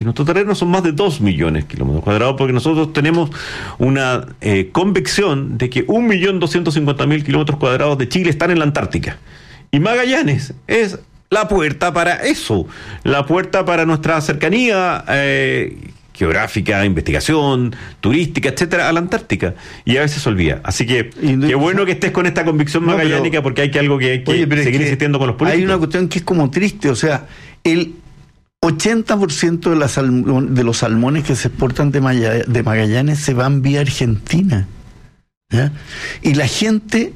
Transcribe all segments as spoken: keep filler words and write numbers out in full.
Nuestro terreno son más de dos millones de kilómetros cuadrados, porque nosotros tenemos una eh, convicción de que un millón doscientos cincuenta mil kilómetros cuadrados de Chile están en la Antártica. Y Magallanes es la puerta para eso, la puerta para nuestra cercanía eh, geográfica, investigación, turística, etcétera, a la Antártica. Y a veces se olvida. Así que y, qué bueno que estés con esta convicción no, magallánica, pero, porque hay que algo que hay que oye, seguir insistiendo con los políticos. Hay una cuestión que es como triste, o sea, el ochenta por ciento de, la salmón, de los salmones que se exportan de, Maya, de Magallanes se van vía Argentina. ¿Ya? Y la gente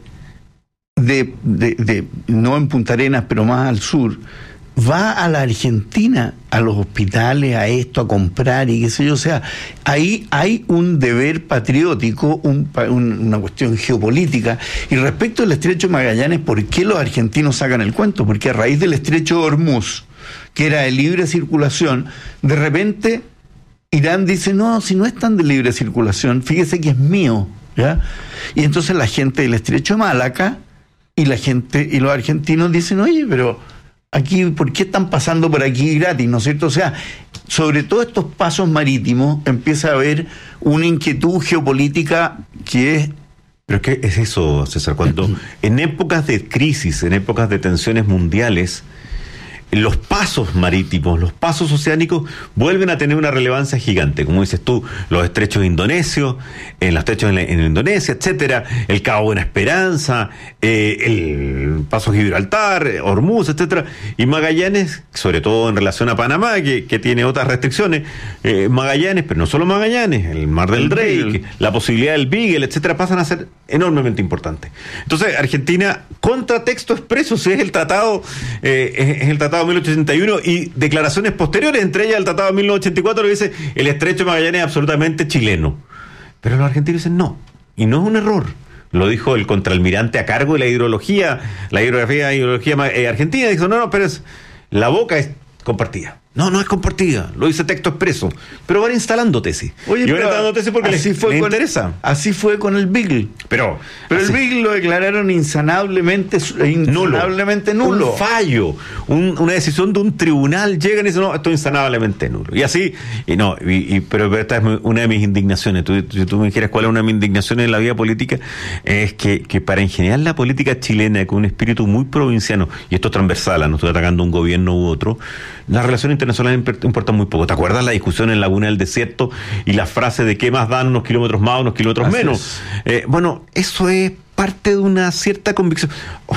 de, de, de, no en Punta Arenas, pero más al sur, va a la Argentina, a los hospitales, a esto, a comprar y qué sé yo. O sea, ahí hay un deber patriótico, un, un, una cuestión geopolítica. Y respecto al estrecho de Magallanes, ¿por qué los argentinos sacan el cuento? Porque a raíz del estrecho de Hormuz, que era de libre circulación, de repente Irán dice, no, si no es tan de libre circulación, fíjese que es mío, ¿ya? Y entonces la gente del estrecho de Malaca y la gente y los argentinos dicen, oye, pero aquí, ¿por qué están pasando por aquí gratis? ¿No es cierto? O sea, sobre todo estos pasos marítimos empieza a haber una inquietud geopolítica que es... Pero es que es eso, César, cuando en épocas de crisis, en épocas de tensiones mundiales, los pasos marítimos, los pasos oceánicos vuelven a tener una relevancia gigante, como dices tú, los estrechos indonesios, en los estrechos en, la, en Indonesia, etcétera, el Cabo Buena Esperanza, eh, el paso Gibraltar, Hormuz, etcétera, y Magallanes, sobre todo en relación a Panamá, que, que tiene otras restricciones, eh, Magallanes, pero no solo Magallanes, el Mar del Drake, la posibilidad del Beagle, etcétera, pasan a ser enormemente importantes. Entonces, Argentina, contra texto expreso, si es el tratado, eh, es, es el tratado mil ochocientos ochenta y uno y declaraciones posteriores, entre ellas el tratado de mil novecientos ochenta y cuatro, que dice el estrecho de Magallanes es absolutamente chileno. Pero los argentinos dicen no, y no es un error. Lo dijo el contraalmirante a cargo de la hidrología, la hidrografía hidrología eh, argentina, dijo no, no, pero es, la boca es compartida. No, no es compartida, lo dice texto expreso, pero van instalando tesis. Oye, y van instalando tesis porque les, les con, interesa. Así fue con el Beagle. Pero, pero el Beagle lo declararon insanablemente, insanablemente nulo. nulo. Un fallo, un, una decisión de un tribunal, llegan y dicen, no, esto es insanablemente nulo. Y así, y no, y, y, pero, pero esta es una de mis indignaciones. Tú, si tú me dijeras cuál es una de mis indignaciones en la vida política, es que, que para ingeniar la política chilena con un espíritu muy provinciano, y esto es transversal, no estoy atacando un gobierno u otro, las relaciones internacionales importan muy poco. ¿Te acuerdas la discusión en Laguna del Desierto y la frase de qué más dan unos kilómetros más, unos kilómetros Así menos? Eh, bueno, eso es parte de una cierta convicción.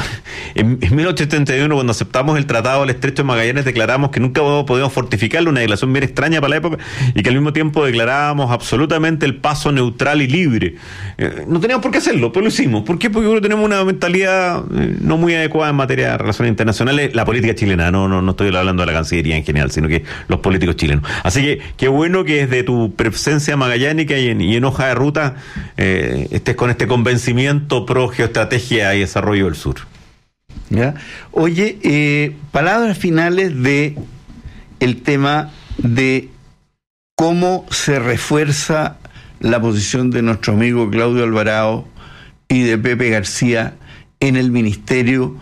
En, en mil ochocientos setenta y uno, cuando aceptamos el Tratado del Estrecho de Magallanes, declaramos que nunca podíamos fortificarlo, una declaración bien extraña para la época, y que al mismo tiempo declarábamos absolutamente el paso neutral y libre. Eh, no teníamos por qué hacerlo, pero lo hicimos. ¿Por qué? Porque tenemos una mentalidad eh, no muy adecuada en materia de relaciones internacionales, la política chilena, no, no, no estoy hablando de la Cancillería en general, sino que los políticos chilenos. Así que qué bueno que desde tu presencia magallánica y en, y en hoja de ruta eh, estés con este convencimiento pro geoestrategia y desarrollo del sur. ¿Ya? Oye, eh, palabras finales de el tema de cómo se refuerza la posición de nuestro amigo Claudio Alvarado y de Pepe García en el ministerio,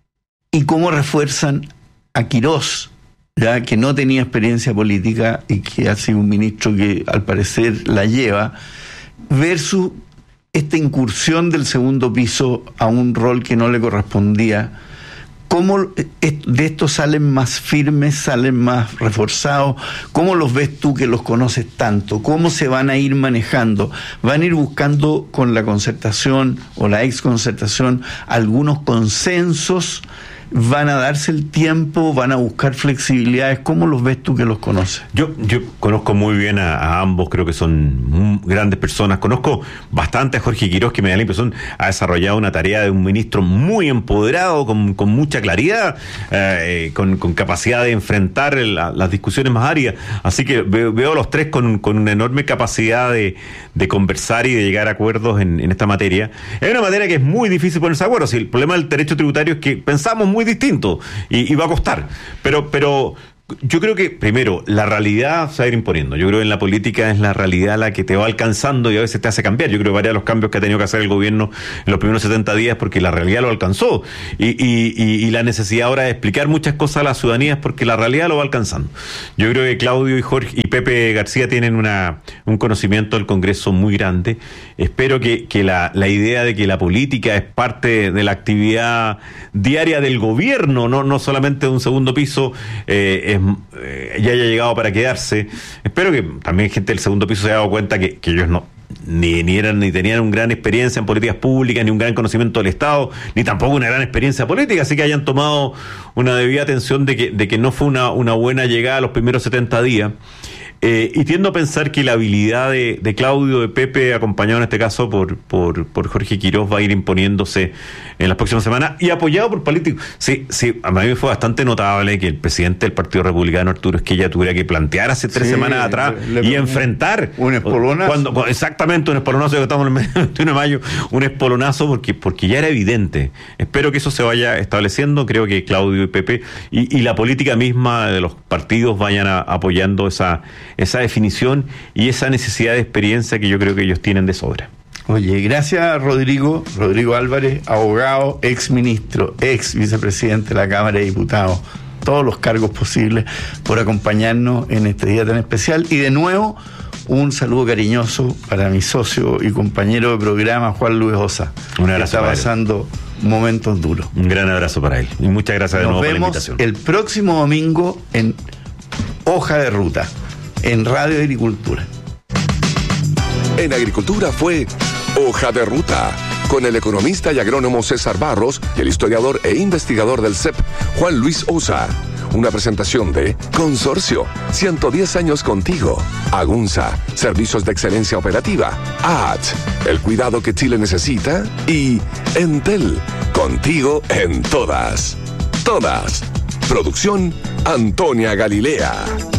y cómo refuerzan a Quirós, ya que no tenía experiencia política y que ha sido un ministro que al parecer la lleva, versus esta incursión del segundo piso a un rol que no le correspondía. ¿Cómo de estos salen más firmes, salen más reforzados? ¿Cómo los ves tú que los conoces tanto? ¿Cómo se van a ir manejando? ¿Van a ir buscando con la concertación o la exconcertación algunos consensos? ¿Van a darse el tiempo? ¿Van a buscar flexibilidades? ¿Cómo los ves tú que los conoces? Yo yo conozco muy bien a, a ambos, creo que son grandes personas. Conozco bastante a Jorge Quirós, que me da la impresión ha desarrollado una tarea de un ministro muy empoderado, con, con mucha claridad, eh, con, con capacidad de enfrentar la, las discusiones más áridas. Así que veo, veo a los tres con, con una enorme capacidad de, de conversar y de llegar a acuerdos en, en esta materia. Es una materia que es muy difícil ponerse de acuerdo. Si el problema del derecho tributario es que pensamos muy distinto y, y va a costar, pero pero yo creo que, primero, la realidad se va a ir imponiendo. Yo creo que en la política es la realidad la que te va alcanzando y a veces te hace cambiar. Yo creo que varios de los cambios que ha tenido que hacer el gobierno en los primeros setenta días porque la realidad lo alcanzó. Y, y, y, y la necesidad ahora de explicar muchas cosas a la ciudadanía es porque la realidad lo va alcanzando. Yo creo que Claudio y Jorge y Pepe García tienen una un conocimiento del Congreso muy grande. Espero que, que la, la idea de que la política es parte de la actividad diaria del gobierno, no, no solamente de un segundo piso, eh, es, eh, ya haya llegado para quedarse. Espero que también gente del segundo piso se haya dado cuenta que, que ellos no ni, ni eran ni tenían una gran experiencia en políticas públicas, ni un gran conocimiento del Estado, ni tampoco una gran experiencia política, así que hayan tomado una debida atención de que, de que no fue una, una buena llegada a los primeros setenta días. Eh, y tiendo a pensar que la habilidad de, de Claudio, de Pepe, acompañado en este caso por, por, por Jorge Quiroz, va a ir imponiéndose en las próximas semanas y apoyado por políticos. Sí, sí, a mí me fue bastante notable que el presidente del Partido Republicano, Arturo Esquella, tuviera que plantear hace tres sí, semanas atrás le, le, y enfrentar un espolonazo. Cuando, exactamente, un espolonazo, que estamos en el veintiuno de mayo, un espolonazo porque, porque ya era evidente. Espero que eso se vaya estableciendo. Creo que Claudio y Pepe y, y la política misma de los partidos vayan a, apoyando esa esa definición y esa necesidad de experiencia que yo creo que ellos tienen de sobra. Oye, gracias Rodrigo, Rodrigo Álvarez, abogado, ex ministro, ex vicepresidente de la Cámara de Diputados, todos los cargos posibles, por acompañarnos en este día tan especial. Y de nuevo, un saludo cariñoso para mi socio y compañero de programa, Juan Luis Osa. Un abrazo. Está pasando momentos duros. Un gran abrazo para él. Y muchas gracias de Nos nuevo por la vemos invitación. El próximo domingo en Hoja de Ruta, en Radio Agricultura. En Agricultura fue Hoja de Ruta, con el economista y agrónomo César Barros y el historiador e investigador del C E P, Juan Luis Osa. Una presentación de Consorcio, ciento diez años contigo. Agunza, servicios de excelencia operativa. A H, el cuidado que Chile necesita. Y Entel, contigo en todas. Todas. Producción Antonia Galilea.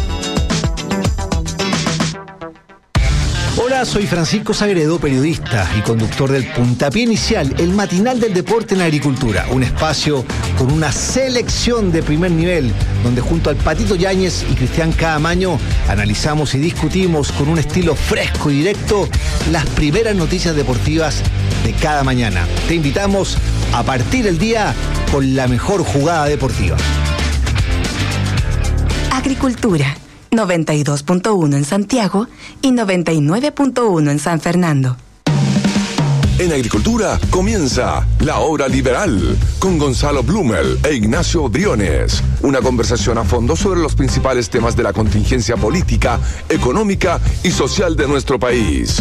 Hola, soy Francisco Sagredo, periodista y conductor del Puntapié Inicial, el matinal del deporte en la agricultura. Un espacio con una selección de primer nivel, donde junto al Patito Yáñez y Cristian Caamaño analizamos y discutimos con un estilo fresco y directo las primeras noticias deportivas de cada mañana. Te invitamos a partir el día con la mejor jugada deportiva. Agricultura. noventa y dos punto uno en Santiago y noventa y nueve punto uno en San Fernando. En Agricultura comienza La Hora Liberal con Gonzalo Blumel e Ignacio Briones. Una conversación a fondo sobre los principales temas de la contingencia política, económica y social de nuestro país.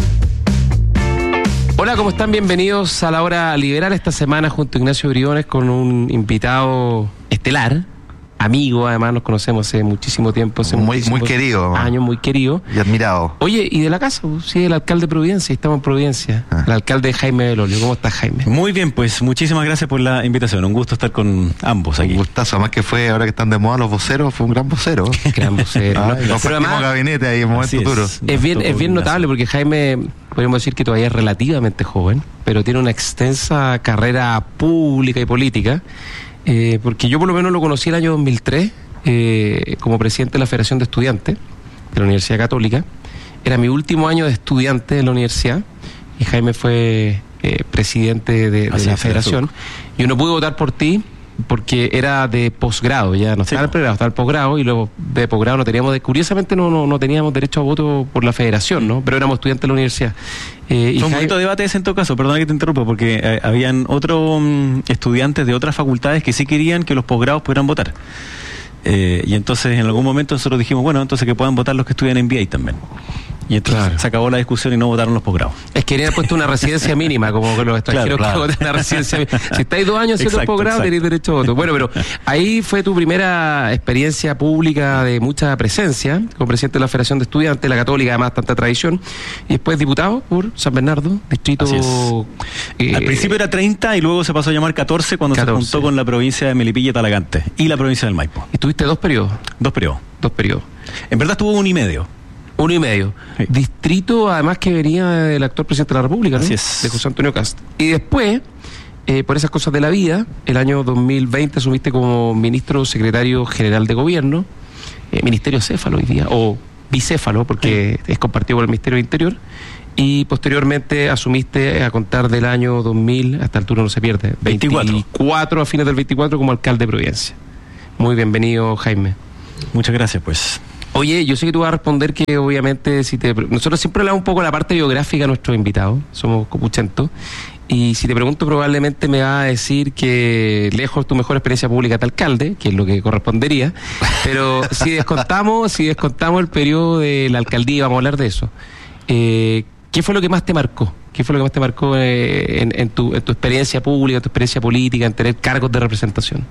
Hola, ¿cómo están? Bienvenidos a La Hora Liberal esta semana junto a Ignacio Briones con un invitado estelar. Amigo, además nos conocemos hace muchísimo tiempo, hace muy, muy querido, años, muy querido y admirado. Oye, y de la casa, sí, el alcalde de Providencia, estamos en Providencia, ah. el alcalde Jaime Belolio. ¿Cómo estás, Jaime? Muy bien, pues muchísimas gracias por la invitación, un gusto estar con ambos aquí. Un gustazo, además que fue, ahora que están de moda los voceros, fue un gran vocero. Gran vocero. ah, ¿no? Nos partimos gabinete ahí en momentos duros. Es bien, es bien notable porque Jaime, podríamos decir que todavía es relativamente joven, pero tiene una extensa carrera pública y política, eh, porque yo por lo menos lo conocí el año dos mil tres, Eh, como presidente de la Federación de Estudiantes de la Universidad Católica. Era mi último año de estudiante en la universidad y Jaime fue eh, presidente de, de la Federación. Yo no pude votar por ti porque era de posgrado, ya no estaba sí. el pregrado, estaba el posgrado y luego de posgrado no teníamos, de, curiosamente no, no, no teníamos derecho a voto por la Federación, ¿no? Pero éramos estudiantes de la universidad. Eh, y un Jaime... poquito de debate ese en todo caso, perdona que te interrumpa, porque eh, habían otros um, estudiantes de otras facultades que sí querían que los posgrados pudieran votar. Eh, y entonces en algún momento nosotros dijimos, bueno, entonces que puedan votar los que estudian en V A también. Y entonces claro. se acabó la discusión y no votaron los posgrados. Es que querían puesto una residencia mínima, como que los extranjeros claro, claro. que votan una residencia mínima. Si estáis dos años haciendo posgrado, tenéis derecho a voto. Bueno, pero ahí fue tu primera experiencia pública de mucha presencia, como presidente de la Federación de Estudiantes, la Católica, además tanta tradición, y después diputado por San Bernardo, distrito... Eh, Al principio era treinta y luego se pasó a llamar catorce cuando catorce. Se juntó con la provincia de Melipilla y Talagante y la provincia del Maipo. ¿Y tuviste dos periodos? Dos periodos. Dos periodos. En verdad estuvo uno y medio. Uno y medio. Sí. Distrito, además, que venía del actual presidente de la República, ¿no? Así es. De José Antonio Cast. Y después, eh, por esas cosas de la vida, el año dos mil veinte asumiste como ministro secretario general de gobierno. eh, Ministerio Céfalo hoy día, o bicéfalo, porque sí. es compartido por el Ministerio del Interior, y posteriormente asumiste a contar del año dos mil, hasta el turno no se pierde, veinticuatro. veinticuatro, a fines del veinticuatro, como alcalde de Providencia. Muy bienvenido, Jaime. Muchas gracias, pues. Oye, yo sé que tú vas a responder que obviamente si te... Nosotros siempre hablamos un poco de la parte biográfica de nuestros invitados, somos copuchentos, y si te pregunto probablemente me vas a decir que lejos tu mejor experiencia pública de alcalde, que es lo que correspondería, pero si descontamos, si descontamos el periodo de la alcaldía, vamos a hablar de eso, eh, ¿qué fue lo que más te marcó? ¿Qué fue lo que más te marcó eh, en, en, tu, en tu experiencia pública, en tu experiencia política, en tener cargos de representación?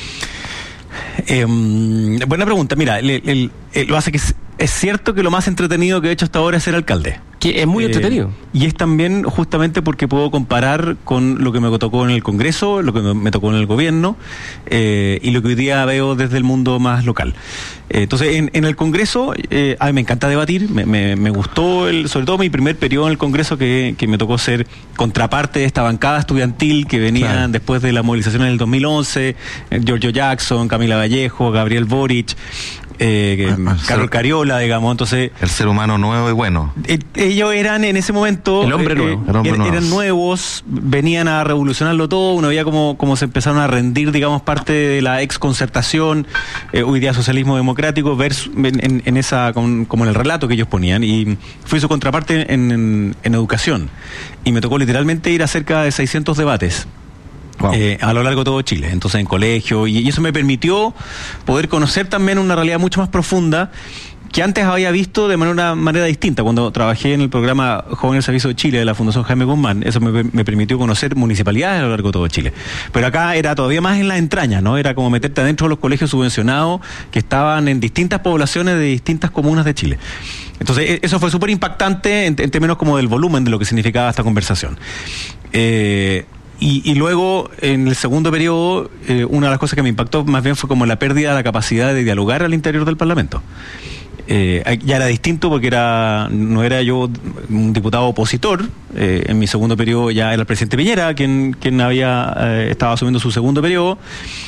Eh, buena pregunta. Mira, el, el, el, lo hace que es, es cierto que lo más entretenido que he hecho hasta ahora es ser alcalde. Que es muy eh, entretenido. Y es también justamente porque puedo comparar con lo que me tocó en el Congreso, lo que me tocó en el gobierno eh, y lo que hoy día veo desde el mundo más local. Eh, entonces, en, en el Congreso, eh, a mí me encanta debatir, me, me, me gustó, el, sobre todo mi primer periodo en el Congreso, que, que me tocó ser contraparte de esta bancada estudiantil que venía claro. después de la movilización en el dos mil once, Giorgio Jackson, Camila Vallejo, Gabriel Boric, eh, ah, Carlos Cariola, digamos. Entonces, el ser humano nuevo y bueno. Eh, ellos eran en ese momento el hombre nuevo. Eh, el hombre eran, nuevo. eran nuevos, venían a revolucionarlo todo. Uno veía como, como se empezaron a rendir, digamos, parte de la ex concertación, eh, hoy día socialismo democrático, versus, en, en, en esa con, como en el relato que ellos ponían. Y fui su contraparte en, en, en educación. Y me tocó literalmente ir a cerca de seiscientos debates. Wow. Eh, a lo largo de todo Chile, entonces en colegio, y, y eso me permitió poder conocer también una realidad mucho más profunda que antes había visto de manera, una manera distinta. Cuando trabajé en el programa Joven al Servicio de Chile de la Fundación Jaime Guzmán, eso me, me permitió conocer municipalidades a lo largo de todo Chile. Pero acá era todavía más en la entraña, ¿no? Era como meterte adentro de los colegios subvencionados que estaban en distintas poblaciones de distintas comunas de Chile. Entonces eso fue súper impactante en, en términos como del volumen de lo que significaba esta conversación. Eh... Y, y luego, en el segundo periodo, eh, una de las cosas que me impactó más bien fue como la pérdida de la capacidad de dialogar al interior del Parlamento. Eh, ya era distinto porque era no era yo un diputado opositor. Eh, en mi segundo periodo ya era el presidente Piñera quien, quien había eh, estaba asumiendo su segundo periodo.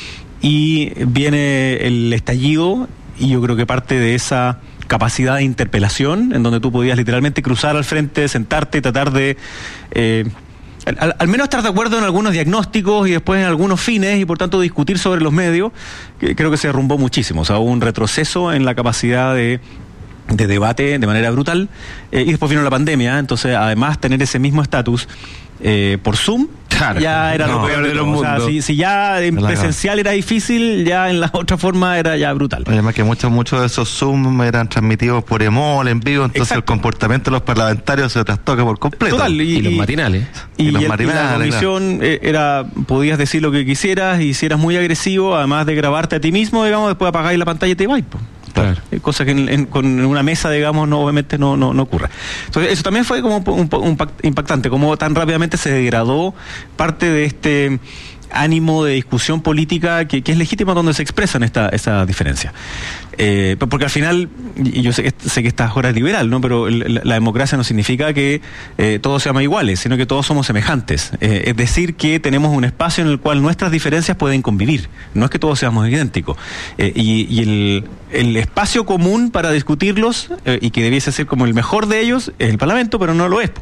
Y viene el estallido, y yo creo que parte de esa capacidad de interpelación, en donde tú podías literalmente cruzar al frente, sentarte y tratar de... Eh, Al, al menos estar de acuerdo en algunos diagnósticos y después en algunos fines, y por tanto discutir sobre los medios, que creo que se derrumbó muchísimo. O sea, hubo un retroceso en la capacidad de, de debate de manera brutal, eh, y después vino la pandemia. Entonces, además, tener ese mismo estatus eh, por Zoom, claro, ya era no, lo peor de los mundos. O sea, si, si ya en presencial era difícil, ya en la otra forma era ya brutal. Además que muchos muchos de esos Zoom eran transmitidos por Emol, en vivo, entonces Exacto. el comportamiento de los parlamentarios se trastoca por completo. Total, y, y los matinales. Y, y los y, matinales, y la comisión claro. era, podías decir lo que quisieras, y si eras muy agresivo, además de grabarte a ti mismo, digamos, después apagáis la pantalla y te vais, pues. Claro. Cosa que en, en, con una mesa, digamos, no, obviamente no, no, no ocurre. Entonces, eso también fue como un, un, un impactante, como tan rápidamente se degradó parte de este ánimo de discusión política que, que es legítima donde se expresan esta, esa diferencia. Eh, porque al final, y yo sé que, sé que esta hora es liberal, ¿no? Pero el, la democracia no significa que eh, todos seamos iguales, sino que todos somos semejantes. Eh, es decir, que tenemos un espacio en el cual nuestras diferencias pueden convivir. No es que todos seamos idénticos. Eh, y y el, el espacio común para discutirlos, eh, y que debiese ser como el mejor de ellos, es el Parlamento, pero no lo es.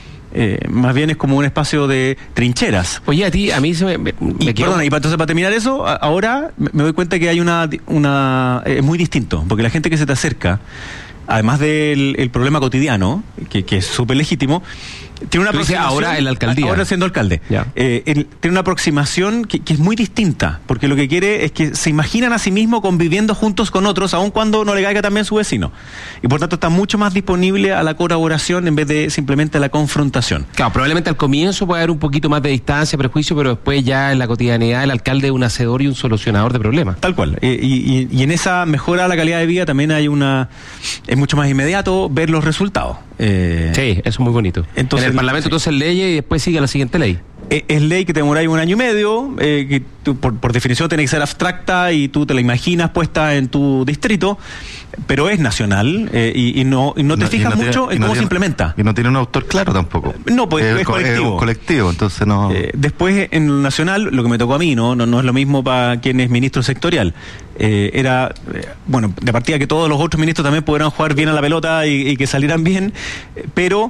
Eh, más bien es como un espacio de trincheras. Oye, a ti, a mí se me, me, me y, quedó... Perdona, y para, entonces para terminar eso, a, ahora me doy cuenta que hay una... una es muy distinto, porque la gente que se te acerca, además del el problema cotidiano, que, que es súper legítimo, tiene una aproximación... ahora en la alcaldía. Ahora siendo alcalde. Eh, el, tiene una aproximación que, que es muy distinta, porque lo que quiere es que se imaginan a sí mismos conviviendo juntos con otros, aun cuando no le caiga también su vecino. Y por tanto está mucho más disponible a la colaboración en vez de simplemente a la confrontación. Claro, probablemente al comienzo puede haber un poquito más de distancia, prejuicio, pero después ya en la cotidianidad el alcalde es un hacedor y un solucionador de problemas. Tal cual. Eh, y, y, y en esa mejora la calidad de vida también hay una... Es mucho más inmediato ver los resultados. Eh, sí, eso es muy bonito. Entonces, en el Parlamento sí. entonces leyes y después sigue la siguiente ley. es ley que te demoráis un año y medio, eh, que tú, por, por definición tiene que ser abstracta y tú te la imaginas puesta en tu distrito, pero es nacional eh, y, y no y no te no, fijas no mucho tiene, en cómo no tiene, se implementa. Y no tiene un autor claro tampoco. No, pues es, es colectivo. Es un colectivo, entonces no... Eh, después, en lo nacional, lo que me tocó a mí, no no, no es lo mismo para quien es ministro sectorial. Eh, era, eh, bueno, de partida que todos los otros ministros también pudieran jugar bien a la pelota y, y que salieran bien, pero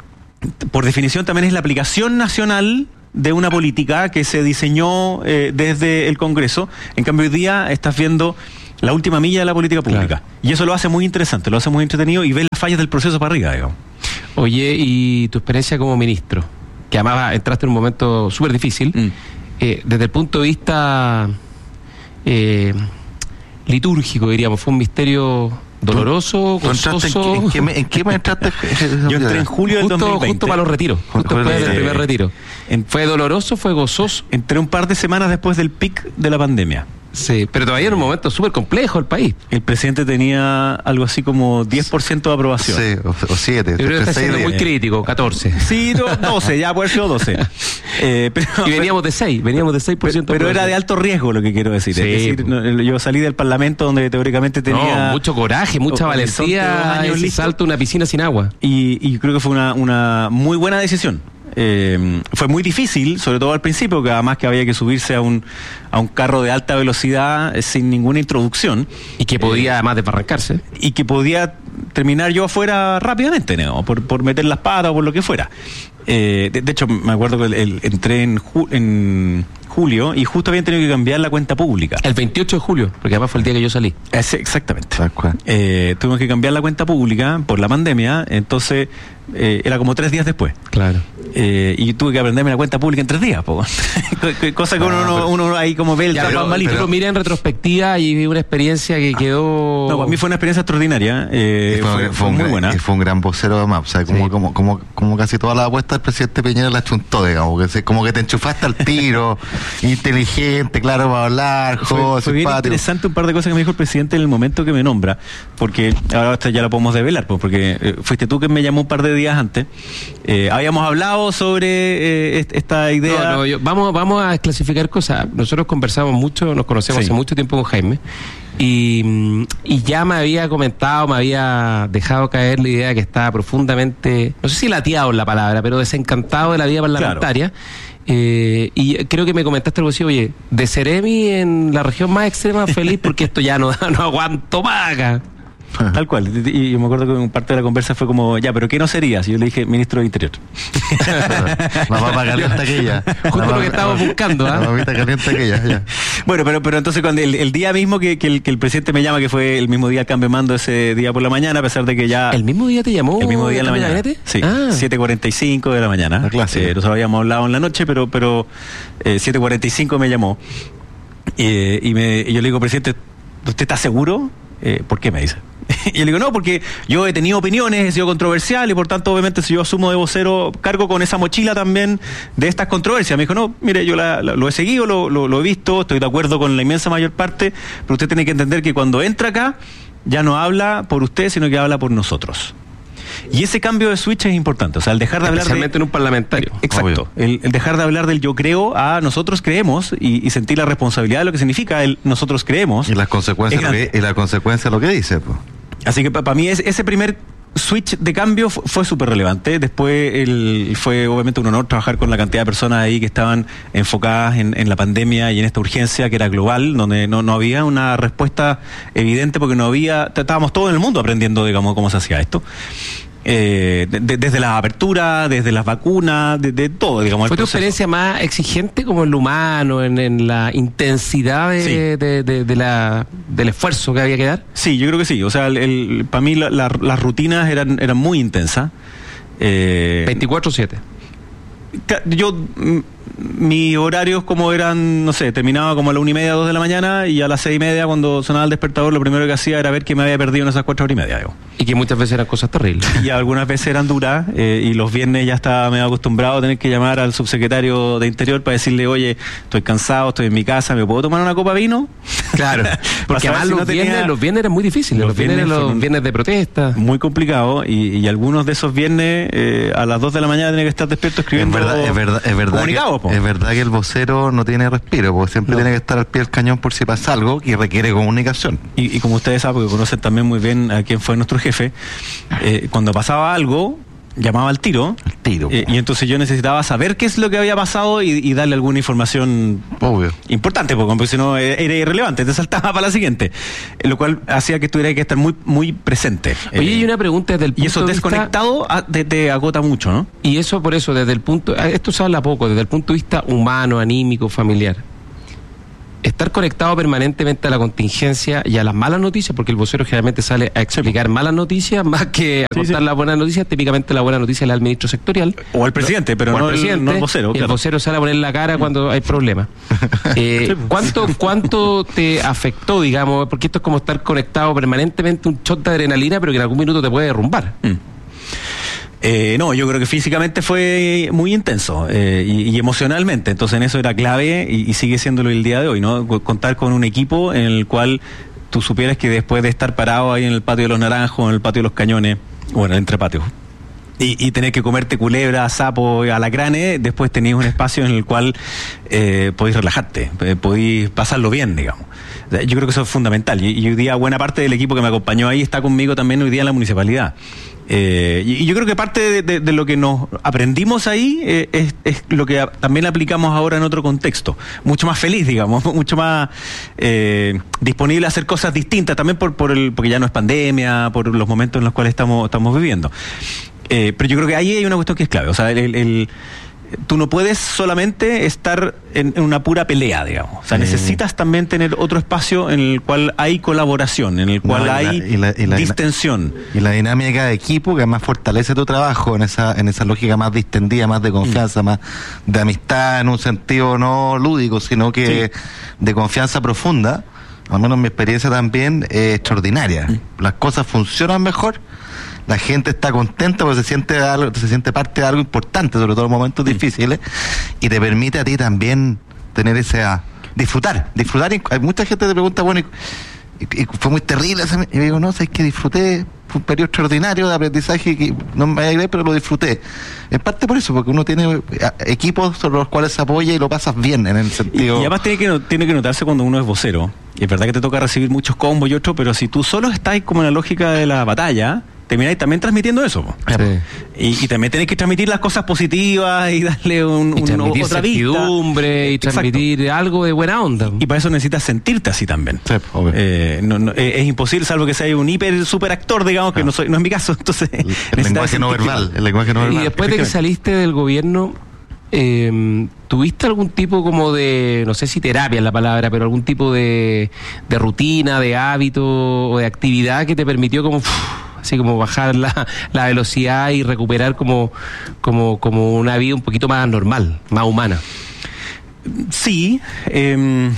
por definición también es la aplicación nacional de una política que se diseñó eh, desde el Congreso. En cambio, hoy día estás viendo la última milla de la política pública. Claro. Y eso lo hace muy interesante, lo hace muy entretenido y ves las fallas del proceso para arriba, digamos. Oye, y tu experiencia como ministro, que además entraste en un momento súper difícil, mm. eh, desde el punto de vista eh, litúrgico, diríamos, fue un misterio doloroso, gozoso. ¿En qué, en qué, en qué me entraste? Yo entré en julio del justo, dos mil veinte. Justo para los retiros, justo después del primer retiro. En, ¿Fue doloroso, fue gozoso? Entré un par de semanas después del pic de la pandemia. Sí, pero todavía en un momento súper complejo el país. El presidente tenía algo así como diez por ciento de aprobación. Sí, o siete. Yo creo que está siendo muy crítico, catorce. Sí, doce, ya puede ser doce. Eh, pero, y veníamos de seis, veníamos de seis por ciento. Pero, pero era de alto riesgo lo que quiero decir. Sí, es decir, no, yo salí del Parlamento donde teóricamente tenía... No, mucho coraje, mucha valentía, ese salto a una piscina sin agua. Y, y creo que fue una, una muy buena decisión. Eh, fue muy difícil, sobre todo al principio, que además que había que subirse a un a un carro de alta velocidad eh, sin ninguna introducción. Y que podía eh, además desbarrancarse. Y que podía terminar yo afuera rápidamente, ¿no? Por, por meter las patas o por lo que fuera. Eh, de, de hecho, me acuerdo que el, el, entré en, ju, en julio y justo habían tenido que cambiar la cuenta pública. El veintiocho de julio, porque además fue el día que yo salí. Es, exactamente. Eh, tuvimos que cambiar la cuenta pública por la pandemia, entonces eh, era como tres días después. Claro. Eh, y tuve que aprenderme la cuenta pública en tres días, po. Cosa que uno, ah, pero, uno ahí como ve el ya, pero, malito. Pero mira en retrospectiva y vi una experiencia que quedó... No, para mí fue una experiencia extraordinaria. Eh, fue, fue, fue, fue un muy gran, buena. Y fue un gran vocero además. O sea, como, sí. como, como, como casi toda la apuesta del presidente Piñera la chuntó, digamos. Que se, como que te enchufaste al tiro, inteligente, claro para hablar, joven, fue bien interesante un par de cosas que me dijo el presidente en el momento que me nombra, porque ahora hasta ya la podemos develar, pues, porque eh, fuiste tú que me llamó un par de días antes. Eh, habíamos hablado sobre eh, esta idea. No, no, yo, vamos, vamos a clasificar cosas. Nosotros conversamos mucho, nos conocemos sí. hace mucho tiempo con Jaime. Y, y ya me había comentado, me había dejado caer la idea que estaba profundamente, no sé si lateado en la palabra, pero desencantado de la vida parlamentaria. Claro. Eh, y creo que me comentaste algo así, oye, de Ceremi en la región más extrema, feliz porque esto ya no, no aguanto más acá. Tal cual, y yo me acuerdo que en parte de la conversa fue como, ya, pero ¿qué no serías? Y yo le dije, ministro de Interior. La papa caliente aquella. Justo lo que estábamos buscando, ¿ah? ¿eh? La papita caliente aquella, ya. Bueno, pero pero entonces cuando el, el día mismo que, que, el, que el presidente me llama, que fue el mismo día el cambio de mando ese día por la mañana, a pesar de que ya... ¿El mismo día te llamó? El mismo día en la mañana. Gabinete? Sí, ah. siete cuarenta y cinco de la mañana. La clase. Eh, nosotros habíamos hablado en la noche, pero pero eh, siete cuarenta y cinco me llamó. Eh, y, me, y yo le digo, presidente, ¿usted está seguro? Eh, ¿Por qué me dice? Y yo le digo, no, porque yo he tenido opiniones, he sido controversial y por tanto, obviamente, si yo asumo de vocero, cargo con esa mochila también de estas controversias. Me dijo, no, mire, yo la, la, lo he seguido, lo, lo, lo he visto, estoy de acuerdo con la inmensa mayor parte, pero usted tiene que entender que cuando entra acá, ya no habla por usted, sino que habla por nosotros. Y ese cambio de switch es importante, o sea, el dejar de hablar de... Especialmente en un parlamentario. Exacto, el, el dejar de hablar del yo creo a nosotros creemos y, y sentir la responsabilidad de lo que significa el nosotros creemos. Y las consecuencias, lo que, y la consecuencia de lo que dice, pues. Así que para pa mí es, ese primer switch de cambio fue, fue súper relevante. Después el, fue obviamente un honor trabajar con la cantidad de personas ahí que estaban enfocadas en, en la pandemia y en esta urgencia que era global, donde no, no había una respuesta evidente porque no había, estábamos todos en el mundo aprendiendo, digamos, cómo se hacía esto. Eh, de, de, desde la apertura, desde las vacunas, de, de todo, digamos. ¿Fue tu experiencia más exigente como en lo humano, en, en la intensidad de, sí. de, de, de, de la, del esfuerzo que había que dar? Sí, yo creo que sí. O sea, el, el, para mí la, la, las rutinas eran, eran muy intensas. Eh, veinticuatro siete. Yo, mis horarios como eran, no sé, terminaba como a la una y media, dos de la mañana y a las seis y media cuando sonaba el despertador lo primero que hacía era ver que me había perdido en esas cuatro horas y media. Digo. Y que muchas veces eran cosas terribles. Y algunas veces eran duras eh, y los viernes ya estaba medio acostumbrado a tener que llamar al subsecretario de Interior para decirle, oye, estoy cansado, estoy en mi casa, ¿me puedo tomar una copa de vino? Claro, porque además si los, no viernes, tenía... los viernes eran muy difíciles, los, los viernes, viernes los viernes de protesta. Muy complicado y, y algunos de esos viernes eh, a las dos de la mañana tenía que estar despierto escribiendo es verdad, es verdad, es verdad comunicados. todos, po. Es verdad que el vocero no tiene respiro, porque siempre No. tiene que estar al pie del cañón por si pasa algo que requiere comunicación. Y, y como ustedes saben, porque conocen también muy bien a quién fue nuestro jefe, eh, cuando pasaba algo, llamaba al tiro. El tiro. Eh, y entonces yo necesitaba saber qué es lo que había pasado y, y darle alguna información Obvio. importante, porque, porque si no eh, era irrelevante, te saltaba para la siguiente. Eh, lo cual hacía que tuviera que estar muy muy presente. Oye, Eh, y una pregunta desde el punto y eso de vista- desconectado a- te, te agota mucho, ¿no? Y eso por eso, desde el punto, esto se habla poco, desde el punto de vista humano, anímico, familiar. Estar conectado permanentemente a la contingencia y a las malas noticias, porque el vocero generalmente sale a explicar malas noticias más que a Sí, contar sí. las buenas noticias. Típicamente la buena noticia la da el ministro sectorial. O al presidente, pero O al no, el, presidente. no el vocero. El claro. vocero sale a poner la cara cuando hay problemas. Eh, ¿cuánto, ¿Cuánto te afectó, digamos? Porque esto es como estar conectado permanentemente, un shot de adrenalina, pero que en algún minuto te puede derrumbar. Mm. Eh, no, yo creo que físicamente fue muy intenso eh, y, y emocionalmente, entonces en eso era clave y, y sigue siéndolo el día de hoy, ¿no? Contar con un equipo en el cual tú supieras que después de estar parado ahí en el patio de los Naranjos, en el patio de los Cañones, bueno, entre patios, y, y tener que comerte culebra, sapo, alacranes, después tenías un espacio en el cual eh, podéis relajarte, eh, podéis pasarlo bien, digamos. O sea, yo creo que eso es fundamental y, y hoy día buena parte del equipo que me acompañó ahí está conmigo también hoy día en la municipalidad. Eh, y, y yo creo que parte de, de, de lo que nos aprendimos ahí eh, es, es lo que a, también aplicamos ahora en otro contexto, mucho más feliz, digamos, mucho más eh, disponible a hacer cosas distintas, también por, por el, porque ya no es pandemia, por los momentos en los cuales estamos, estamos viviendo. Eh, pero yo creo que ahí hay una cuestión que es clave, o sea, el, el, tú no puedes solamente estar en, en una pura pelea, digamos. O sea, Sí. necesitas también tener otro espacio en el cual hay colaboración, en el cual No, y la- hay y la- y la- distensión. Y la dinámica de equipo que además fortalece tu trabajo en esa en esa lógica más distendida, más de confianza, más de amistad en un sentido no lúdico, sino que de confianza profunda, al menos mi experiencia también es extraordinaria. Las cosas funcionan mejor, la gente está contenta porque se siente algo, se siente parte de algo importante, sobre todo en momentos difíciles, y te permite a ti también tener ese a disfrutar, disfrutar. Y hay mucha gente que te pregunta, bueno, y, y fue muy terrible ese, y yo digo, no, sabes que disfruté, fue un periodo extraordinario de aprendizaje que no me alegré, pero lo disfruté. En parte por eso, porque uno tiene equipos sobre los cuales se apoya y lo pasas bien en el Y, sentido. y además tiene que, no- tiene que notarse cuando uno es vocero. Y es verdad que te toca recibir muchos combos y otros, pero si tú solo estás como en la lógica de la batalla, termináis también transmitiendo eso, po. Sí. Y, y también tenés que transmitir las cosas positivas y darle un, Y un- transmitir otra vista. certidumbre y Exacto. transmitir algo de buena onda. Y para eso necesitas sentirte así también. Sí, obvio. Eh, no, no, es, es imposible, salvo que sea un hiper super actor, digamos, que no soy, no es mi caso. Entonces, el, el necesitas lenguaje no sentirte. verbal, el lenguaje no Y verbal. después de que saliste del gobierno, eh, ¿tuviste algún tipo como de, no sé si terapia es la palabra, pero algún tipo de, de rutina, de hábito o de actividad que te permitió como, uf, así como bajar la, la velocidad y recuperar como, como, como una vida un poquito más normal, más humana? Sí, eh,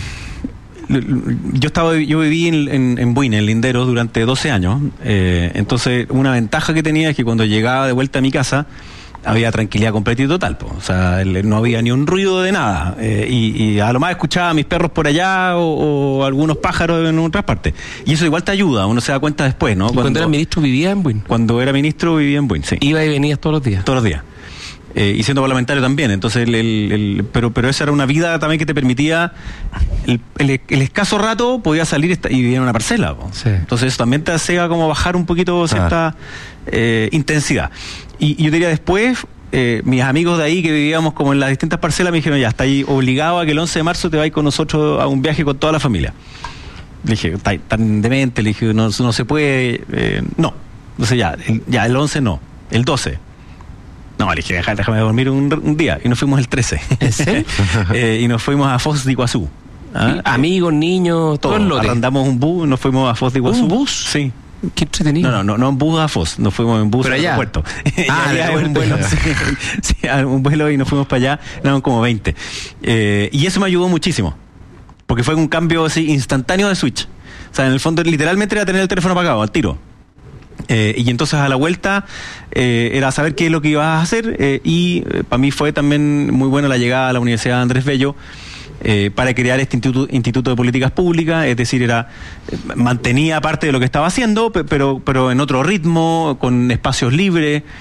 yo estaba, yo viví en, en, en Buin, en Linderos, durante doce años. Eh, entonces, una ventaja que tenía es que cuando llegaba de vuelta a mi casa, había tranquilidad completa y total, po. O sea, el- no había ni un ruido de nada. Eh, y, y a lo más escuchaba a mis perros por allá o, o algunos pájaros en otras partes. Y eso igual te ayuda, uno se da cuenta después, ¿no? ¿Y cuando eras ministro vivías en Buin? cuando era ministro vivía en Buin, sí. Iba y venías todos los días. Todos los días. Eh, y siendo parlamentario también, entonces el, el- el- pero pero esa era una vida también que te permitía el, el- el escaso rato podía salir esta- y vivir en una parcela, po. Sí. Entonces eso también te hacía como bajar un poquito cierta eh, intensidad. Y, y yo diría después eh, mis amigos de ahí que vivíamos como en las distintas parcelas me dijeron, ya está ahí obligado a que el once de marzo te vayas con nosotros a un viaje con toda la familia. Le dije, está tan demente, le dije, no, no se puede, eh, no. Entonces ya, el, ya el once no, el doce. No, le dije, déjame, déjame dormir un, un día. Y nos fuimos el trece. ¿En serio? eh, y nos fuimos a Foz de Iguazú. ¿Ah? Amigos, niños, todo el Todo. lote. Arrendamos un bus, nos fuimos a Foz de Iguazú. ¿Un bus? Sí. Qué entretenido. No, no, no, no en bus a Foz, nos fuimos en bus Pero al allá. aeropuerto. Ah, Y de allá un aeropuerto. vuelo, sí, sí, a un vuelo y nos fuimos para allá, eran como veinte. Eh, y eso me ayudó muchísimo, porque fue un cambio así instantáneo de switch. O sea, en el fondo literalmente era tener el teléfono apagado, al tiro. Eh, y entonces a la vuelta eh, era saber qué es lo que ibas a hacer eh, y eh, para mí fue también muy buena la llegada a la Universidad de Andrés Bello eh, para crear este instituto, instituto de Políticas Públicas, es decir, era eh, mantenía parte de lo que estaba haciendo, pe- pero, pero en otro ritmo, con espacios libres.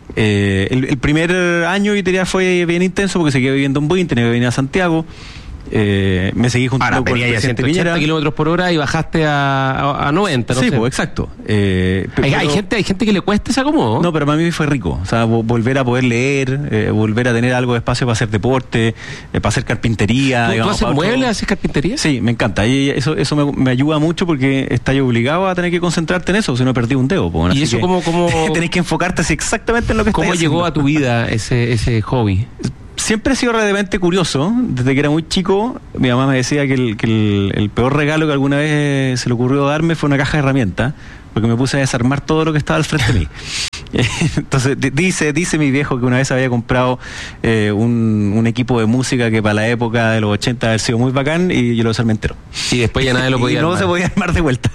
Eh, el, el primer año, yo diría, fue bien intenso porque seguía viviendo en Buin, tenía que venir a Santiago. Eh, me seguí juntando Ahora, con el presidente ciento ochenta Piñera. kilómetros por hora y bajaste a, a, a noventa, no Sí, sé. pues, exacto. Eh, hay, pero- hay gente, hay gente que le cuesta ese acomodo. No, pero para mí fue rico. O sea, vo- volver a poder leer, eh, volver a tener algo de espacio para hacer deporte, eh, para hacer carpintería. ¿Tú, ¿tú digamos, haces para otro- muebles, haces carpintería? Sí, me encanta. Y eso eso me, me ayuda mucho porque estás obligado a tener que concentrarte en eso, si no perdí un dedo. Pues, ¿Y así eso que cómo- cómo- tenés que enfocarte así exactamente en lo que ¿Cómo estás llegó haciendo. a tu vida ese, ese hobby? Siempre he sido realmente curioso. Desde que era muy chico, mi mamá me decía que el, que el, el peor regalo que alguna vez se le ocurrió darme fue una caja de herramientas, porque me puse a desarmar todo lo que estaba al frente de mí. Entonces, di- dice dice mi viejo que una vez había comprado eh, un, un equipo de música que para la época de los ochenta había sido muy bacán y yo lo desarmé entero. Y después ya nadie lo podía Y no armar. se podía armar de vuelta.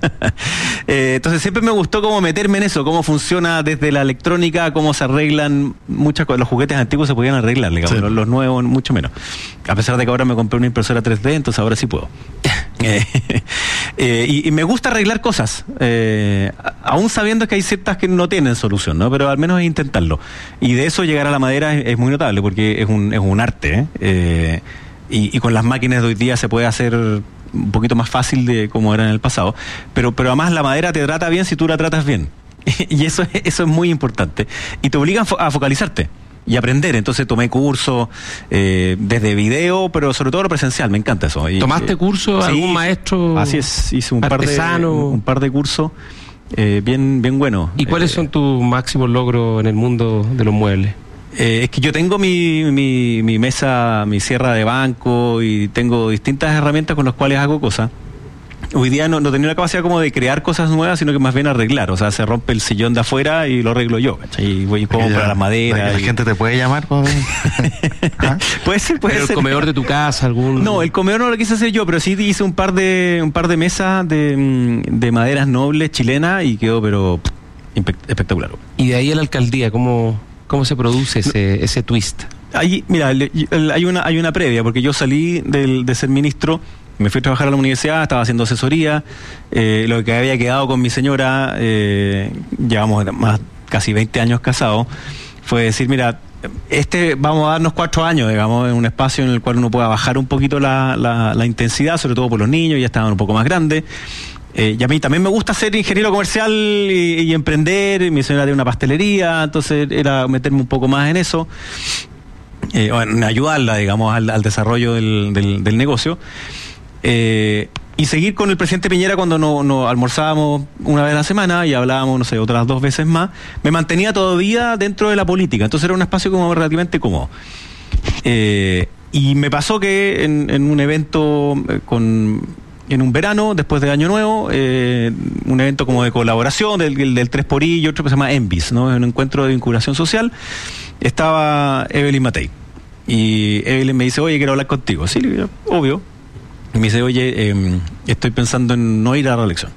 Eh, entonces siempre me gustó cómo meterme en eso, cómo funciona desde la electrónica, cómo se arreglan muchas cosas. Los juguetes antiguos se podían arreglar, digamos, Sí. los, los nuevos mucho menos. A pesar de que ahora me compré una impresora tres D, entonces ahora sí puedo. Eh, eh, y, y me gusta arreglar cosas, eh, a- aún sabiendo que hay ciertas que no tienen solución, ¿no? Pero al menos intentarlo. Y de eso llegar a la madera es, es muy notable, porque es un, es un arte, ¿eh? Eh, y, y con las máquinas de hoy día se puede hacer un poquito más fácil de como era en el pasado, pero, pero además la madera te trata bien si tú la tratas bien. Y eso, es- eso es muy importante. Y te obligan fo- a focalizarte y aprender. Entonces tomé cursos eh, desde video, pero sobre todo lo presencial, me encanta eso. Y, ¿Tomaste eh, curso? sí, ¿Algún maestro? Así es, hice un par de, artesano? un par de cursos eh, bien, bien buenos. ¿Y cuáles Eh, son tus máximos logros en el mundo de los muebles? Eh, es que yo tengo mi, mi, mi mesa, mi sierra de banco y tengo distintas herramientas con las cuales hago cosas. Hoy día no, no tenía la capacidad como de crear cosas nuevas, sino que más bien arreglar. O sea, se rompe el sillón de afuera y lo arreglo yo, ¿cachai? Y voy y compro Ya, la madera. La, y- gente te puede llamar. ¿no? ¿Ah? Puede ser, puede Pero el ser. comedor de tu casa, algún... No, el comedor no lo quise hacer yo, pero sí hice un par de un par de mesas de, mm, de maderas nobles chilenas y quedó pero pff, impe- espectacular. Y de ahí a la alcaldía, ¿cómo, cómo se produce ese, ese twist? Ahí, mira, le- el- hay una hay una previa, porque yo salí del, de ser ministro, me fui a trabajar a la universidad, estaba haciendo asesoría, eh, lo que había quedado con mi señora, eh, llevamos más casi veinte años casados, fue decir, mira, este vamos a darnos cuatro años, digamos, en un espacio en el cual uno pueda bajar un poquito la, la, la intensidad, sobre todo por los niños, ya estaban un poco más grandes. Eh, y a mí también me gusta ser ingeniero comercial y, y emprender, mi señora tiene una pastelería, entonces era meterme un poco más en eso. Eh, bueno, ayudarla, digamos, al, al desarrollo del, del, del negocio. Eh, y seguir con el presidente Piñera cuando nos no almorzábamos una vez a la semana y hablábamos, no sé, otras dos veces más, me mantenía todavía dentro de la política. Entonces era un espacio como relativamente cómodo. Eh, y me pasó que en, en un evento eh, con... en un verano, después de Año Nuevo, eh, un evento como de colaboración del, del, del tres por I y otro que se llama Envis, ¿no? Es un encuentro de vinculación social. Estaba Evelyn Matei. Y Evelyn me dice, oye, quiero hablar contigo. Sí, le digo, obvio. Y me dice, oye, eh, estoy pensando en no ir a la reelección.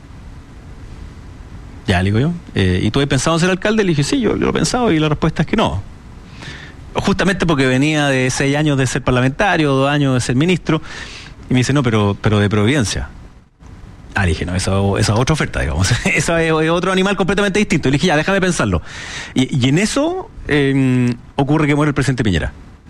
Ya, le digo yo. Eh, ¿Y tú has pensado en ser alcalde? Le dije, sí, yo, yo lo he pensado y la respuesta es que no. Justamente porque venía de seis años de ser parlamentario, dos años de ser ministro. Y me dice, no, pero, pero de Providencia. Ah, le dije, no, esa, esa es otra oferta, digamos. Esa es, es otro animal completamente distinto. Y le dije, ya, déjame pensarlo. Y, y en eso eh, ocurre que muere el presidente Piñera.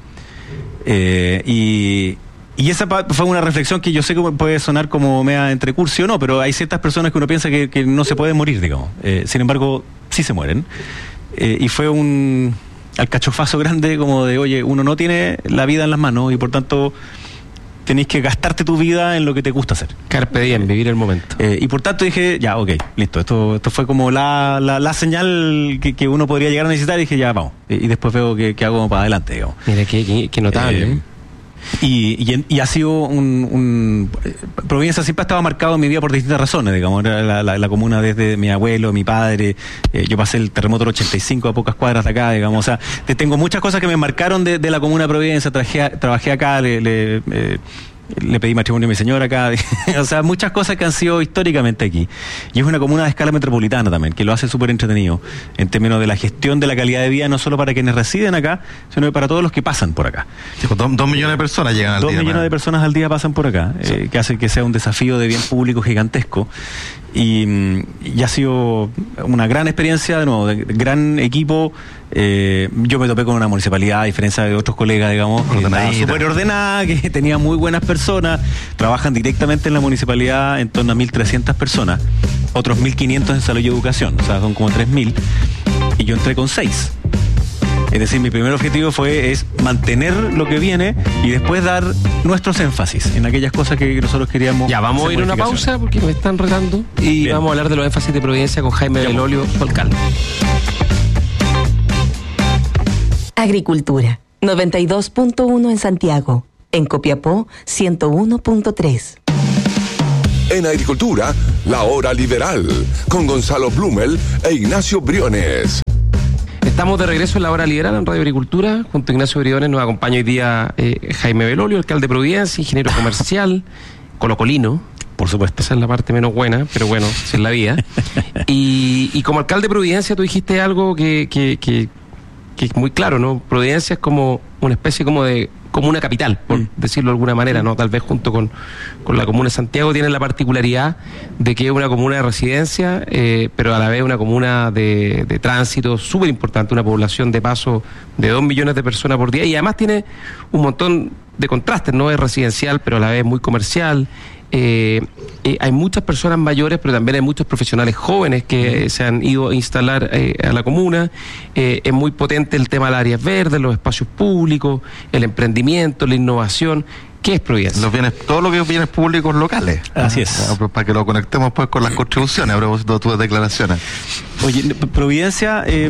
Eh, y, y esa pa- fue una reflexión que yo sé que puede sonar como mea entre cursi o no, pero hay ciertas personas que uno piensa que, que no se pueden morir, digamos. Eh, sin embargo, sí se mueren. Eh, y fue un alcachofazo grande como de, oye, uno no tiene la vida en las manos y por tanto tenés que gastarte tu vida en lo que te gusta hacer. Carpe diem, vivir el momento. Eh, y por tanto dije, ya, ok, listo, esto esto fue como la, la, la señal que, que uno podría llegar a necesitar y dije, ya, vamos. Y, y después veo que, que hago para adelante, digamos. Mira, qué, qué, qué notable. Eh, y, y, en- y ha sido un, un... Providencia siempre ha estado marcado en mi vida por distintas razones, digamos. Era la, la, la comuna desde mi abuelo, mi padre. Eh, yo pasé el terremoto del ochenta y cinco a pocas cuadras de acá, digamos. O sea, te- tengo muchas cosas que me marcaron de, de la comuna de Providencia. Trabajé, trabajé acá, le... le eh, le pedí matrimonio a mi señora acá, o sea, muchas cosas que han sido históricamente aquí. Y es una comuna de escala metropolitana también, que lo hace súper entretenido en términos de la gestión de la calidad de vida, no solo para quienes residen acá, sino para todos los que pasan por acá. Dos, dos millones de personas llegan al Dos día. millones man. de personas al día pasan por acá, eh, que hace que sea un desafío de bien público gigantesco. y, y ha sido una gran experiencia, de nuevo, de gran equipo. Eh, yo me topé con una municipalidad, a diferencia de otros colegas, digamos, que estaba súper ordenada, que tenía muy buenas personas, trabajan directamente en la municipalidad en torno a mil trescientas personas, otros mil quinientos en salud y educación, o sea, son como tres mil, y yo entré con seis. Es decir, mi primer objetivo fue es mantener lo que viene y después dar nuestros énfasis en aquellas cosas que nosotros queríamos. Ya, vamos a ir a una pausa porque me están retando y Bien. Vamos a hablar de los énfasis de Providencia con Jaime ya, Belolio, su alcalde. Agricultura, noventa y dos punto uno en Santiago. En Copiapó, ciento uno punto tres. En Agricultura, la hora liberal, con Gonzalo Blumel e Ignacio Briones. Estamos de regreso en la hora liberal en Radio Agricultura. Junto a Ignacio Briones nos acompaña hoy día eh, Jaime Belolio, alcalde de Providencia, ingeniero comercial, colocolino. Por supuesto. Esa es la parte menos buena, pero bueno, esa es la vida. Y, y como alcalde de Providencia tú dijiste algo que, que, que, que es muy claro, ¿no? Providencia es como una especie como de comuna capital, por mm. decirlo de alguna manera, ¿no? Tal vez junto con, con la comuna de Santiago tiene la particularidad de que es una comuna de residencia, eh, pero a la vez una comuna de, de tránsito súper importante, una población de paso de dos millones de personas por día, y además tiene un montón de contrastes, ¿no? Es residencial, pero a la vez muy comercial. Eh, eh, hay muchas personas mayores, pero también hay muchos profesionales jóvenes que eh, se han ido a instalar eh, a la comuna. Eh, es muy potente el tema de las áreas verdes, los espacios públicos, el emprendimiento, la innovación. ¿Qué es Providencia? Los bienes, todo lo que es bienes públicos locales. Así es. Ah, para que lo conectemos pues con las contribuciones, a propósito de tus declaraciones. Oye, Providencia eh,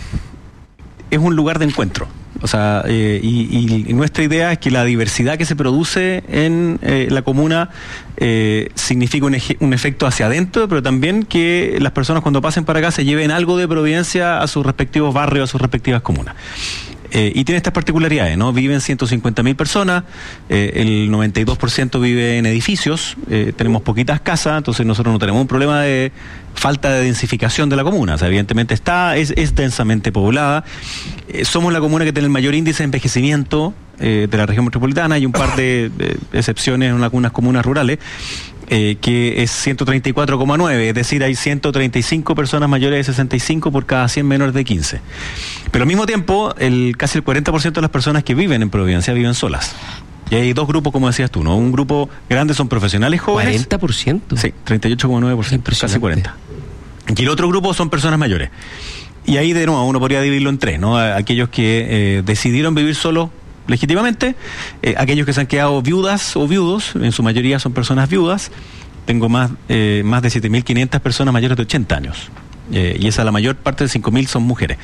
es un lugar de encuentro. O sea, eh, y, y nuestra idea es que la diversidad que se produce en eh, la comuna eh, significa un, eje, un efecto hacia adentro, pero también que las personas cuando pasen para acá se lleven algo de Providencia a sus respectivos barrios, a sus respectivas comunas. Eh, y tiene estas particularidades, ¿no? Viven ciento cincuenta mil personas, eh, el noventa y dos por ciento vive en edificios, eh, tenemos poquitas casas, entonces nosotros no tenemos un problema de falta de densificación de la comuna. O sea, evidentemente está, es, es densamente poblada. Eh, somos la comuna que tiene el mayor índice de envejecimiento eh, de la región metropolitana, hay un par de, de excepciones en algunas comunas rurales. Eh, que es ciento treinta y cuatro coma nueve, es decir, hay ciento treinta y cinco personas mayores de sesenta y cinco por cada cien menores de quince. Pero al mismo tiempo, el casi el cuarenta por ciento de las personas que viven en Providencia viven solas. Y hay dos grupos, como decías tú, ¿no? Un grupo grande son profesionales jóvenes. ¿cuarenta por ciento? Sí, treinta y ocho coma nueve por ciento, casi cuarenta. Y el otro grupo son personas mayores. Y ahí, de nuevo, uno podría dividirlo en tres, ¿no? Aquellos que eh, decidieron vivir solos legítimamente, eh, aquellos que se han quedado viudas o viudos, en su mayoría son personas viudas. Tengo más, eh, más de siete mil quinientas personas mayores de ochenta años, eh, y esa la mayor parte de cinco mil son mujeres.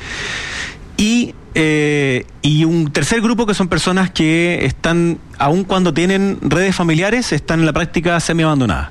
Y, eh, y un tercer grupo que son personas que están, aun cuando tienen redes familiares, están en la práctica semi-abandonada.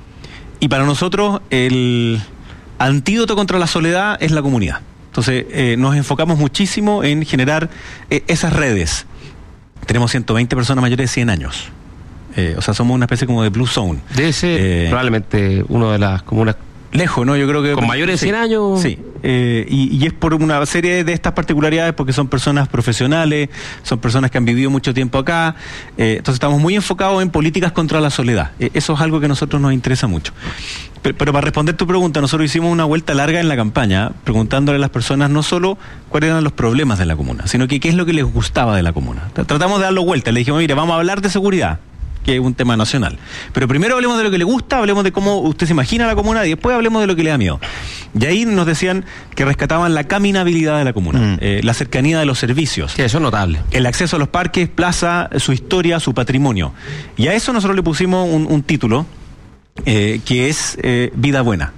Y para nosotros el antídoto contra la soledad es la comunidad. Entonces eh, nos enfocamos muchísimo en generar eh, esas redes. Tenemos ciento veinte personas mayores de cien años. Eh, o sea, somos una especie como de blue zone. Debe ser eh, probablemente una de las comunas lejos, ¿no? Yo creo que... ¿Con mayores de cien años? Sí. Eh, y, y es por una serie de estas particularidades, porque son personas profesionales, son personas que han vivido mucho tiempo acá. Eh, entonces estamos muy enfocados en políticas contra la soledad. Eh, eso es algo que a nosotros nos interesa mucho. Pero, pero para responder tu pregunta, nosotros hicimos una vuelta larga en la campaña, preguntándole a las personas no solo cuáles eran los problemas de la comuna, sino que qué es lo que les gustaba de la comuna. Tratamos de darlo vuelta. Le dijimos, mire, vamos a hablar de seguridad, que es un tema nacional. Pero primero hablemos de lo que le gusta, hablemos de cómo usted se imagina la comuna, y después hablemos de lo que le da miedo. Y ahí nos decían que rescataban la caminabilidad de la comuna, mm. eh, la cercanía de los servicios. Sí, eso es notable. El acceso a los parques, plaza, su historia, su patrimonio. Y a eso nosotros le pusimos un, un título, eh, que es eh, Vida Buena.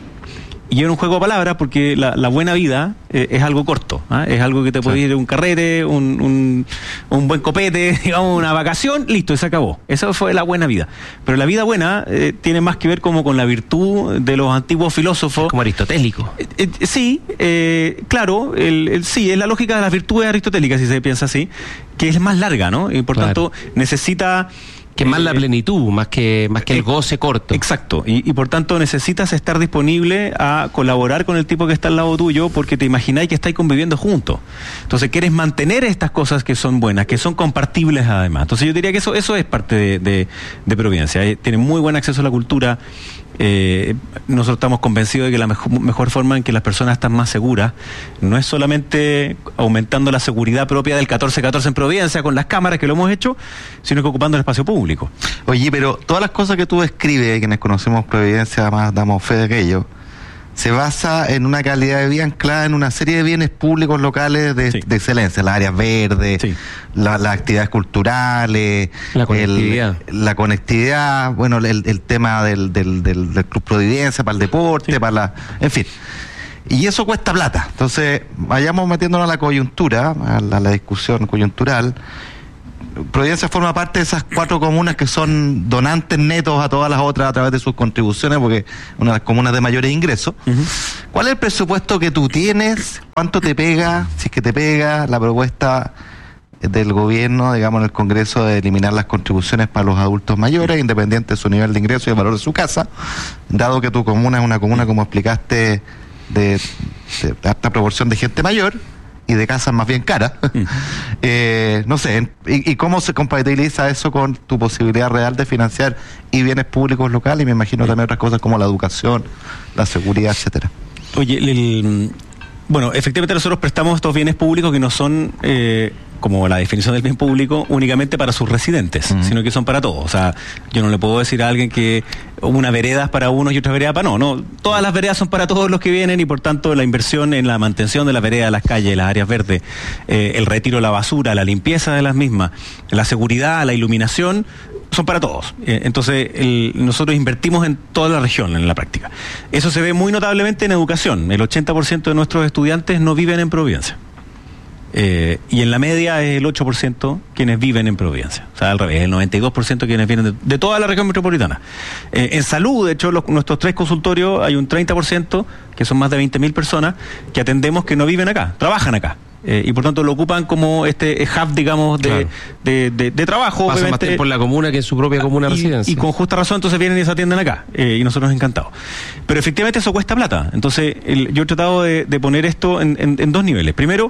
Y era un juego de palabras porque la, la buena vida eh, es algo corto, ¿eh? Es algo que te puede ir un carrete, un, un, un buen copete, digamos, una vacación, listo, y se acabó. Esa fue la buena vida. Pero la vida buena eh, tiene más que ver como con la virtud de los antiguos filósofos. Como aristotélico. Eh, eh, sí, eh, claro, el, el, sí, es la lógica de las virtudes aristotélicas, si se piensa así, que es más larga, ¿no? Y por claro. tanto necesita... Que más la plenitud, más que más que el goce corto. Exacto, y, y por tanto necesitas estar disponible a colaborar con el tipo que está al lado tuyo, porque te imagináis que estáis conviviendo juntos. Entonces quieres mantener estas cosas que son buenas, que son compartibles además. Entonces yo diría que eso eso es parte de, de, de Providencia. Eh, tiene muy buen acceso a la cultura, Eh, nosotros estamos convencidos de que la mejor, mejor forma en que las personas están más seguras no es solamente aumentando la seguridad propia del catorce catorce en Providencia con las cámaras, que lo hemos hecho, sino que ocupando el espacio público. Oye, pero todas las cosas que tú describes, quienes conocemos Providencia, además damos fe de aquello, se basa en una calidad de vida anclada en una serie de bienes públicos locales de, sí. de excelencia, las áreas verdes, sí. la, las actividades culturales, la conectividad, el, la conectividad, bueno, el, el tema del, del, del, del Club Providencia para el deporte, sí. para la, en fin. Y eso cuesta plata. Entonces, vayamos metiéndonos a la coyuntura, a la, a la discusión coyuntural. Providencia forma parte de esas cuatro comunas que son donantes netos a todas las otras a través de sus contribuciones, porque una de las comunas de mayores ingresos. Uh-huh. ¿Cuál es el presupuesto que tú tienes? ¿Cuánto te pega? Si es que te pega la propuesta del gobierno, digamos, en el Congreso, de eliminar las contribuciones para los adultos mayores, independiente de su nivel de ingreso y el valor de su casa, dado que tu comuna es una comuna, como explicaste, de, de alta proporción de gente mayor y de casas más bien caras. Mm. eh, no sé, y, y cómo se compatibiliza eso con tu posibilidad real de financiar y bienes públicos locales, y me imagino también otras cosas como la educación, la seguridad, etcétera. Oye, el, el, bueno, efectivamente nosotros prestamos estos bienes públicos que no son, eh, como la definición del bien público, únicamente para sus residentes, uh-huh. sino que son para todos. O sea, yo no le puedo decir a alguien que una vereda es para unos y otra vereda para no, no. Todas las veredas son para todos los que vienen, y por tanto la inversión en la mantención de las veredas, las calles, las áreas verdes, eh, el retiro de la basura, la limpieza de las mismas, la seguridad, la iluminación, son para todos. Eh, entonces, el, nosotros invertimos en toda la región en la práctica. Eso se ve muy notablemente en educación. El ochenta por ciento de nuestros estudiantes no viven en Providencia. Eh, y en la media es el ocho por ciento quienes viven en Providencia. O sea, al revés, el noventa y dos por ciento quienes vienen de, de toda la región metropolitana. Eh, en salud, de hecho, los, nuestros tres consultorios, hay un treinta por ciento, que son más de veinte mil personas, que atendemos que no viven acá, trabajan acá. Eh, y por tanto lo ocupan como este hub, digamos, de, claro. de, de, de trabajo. Pasan más tiempo en la comuna que en su propia comuna de residencia. Y con justa razón, entonces vienen y se atienden acá. Eh, y nosotros encantados. Pero efectivamente eso cuesta plata. Entonces, el, yo he tratado de, de poner esto en, en, en dos niveles. Primero,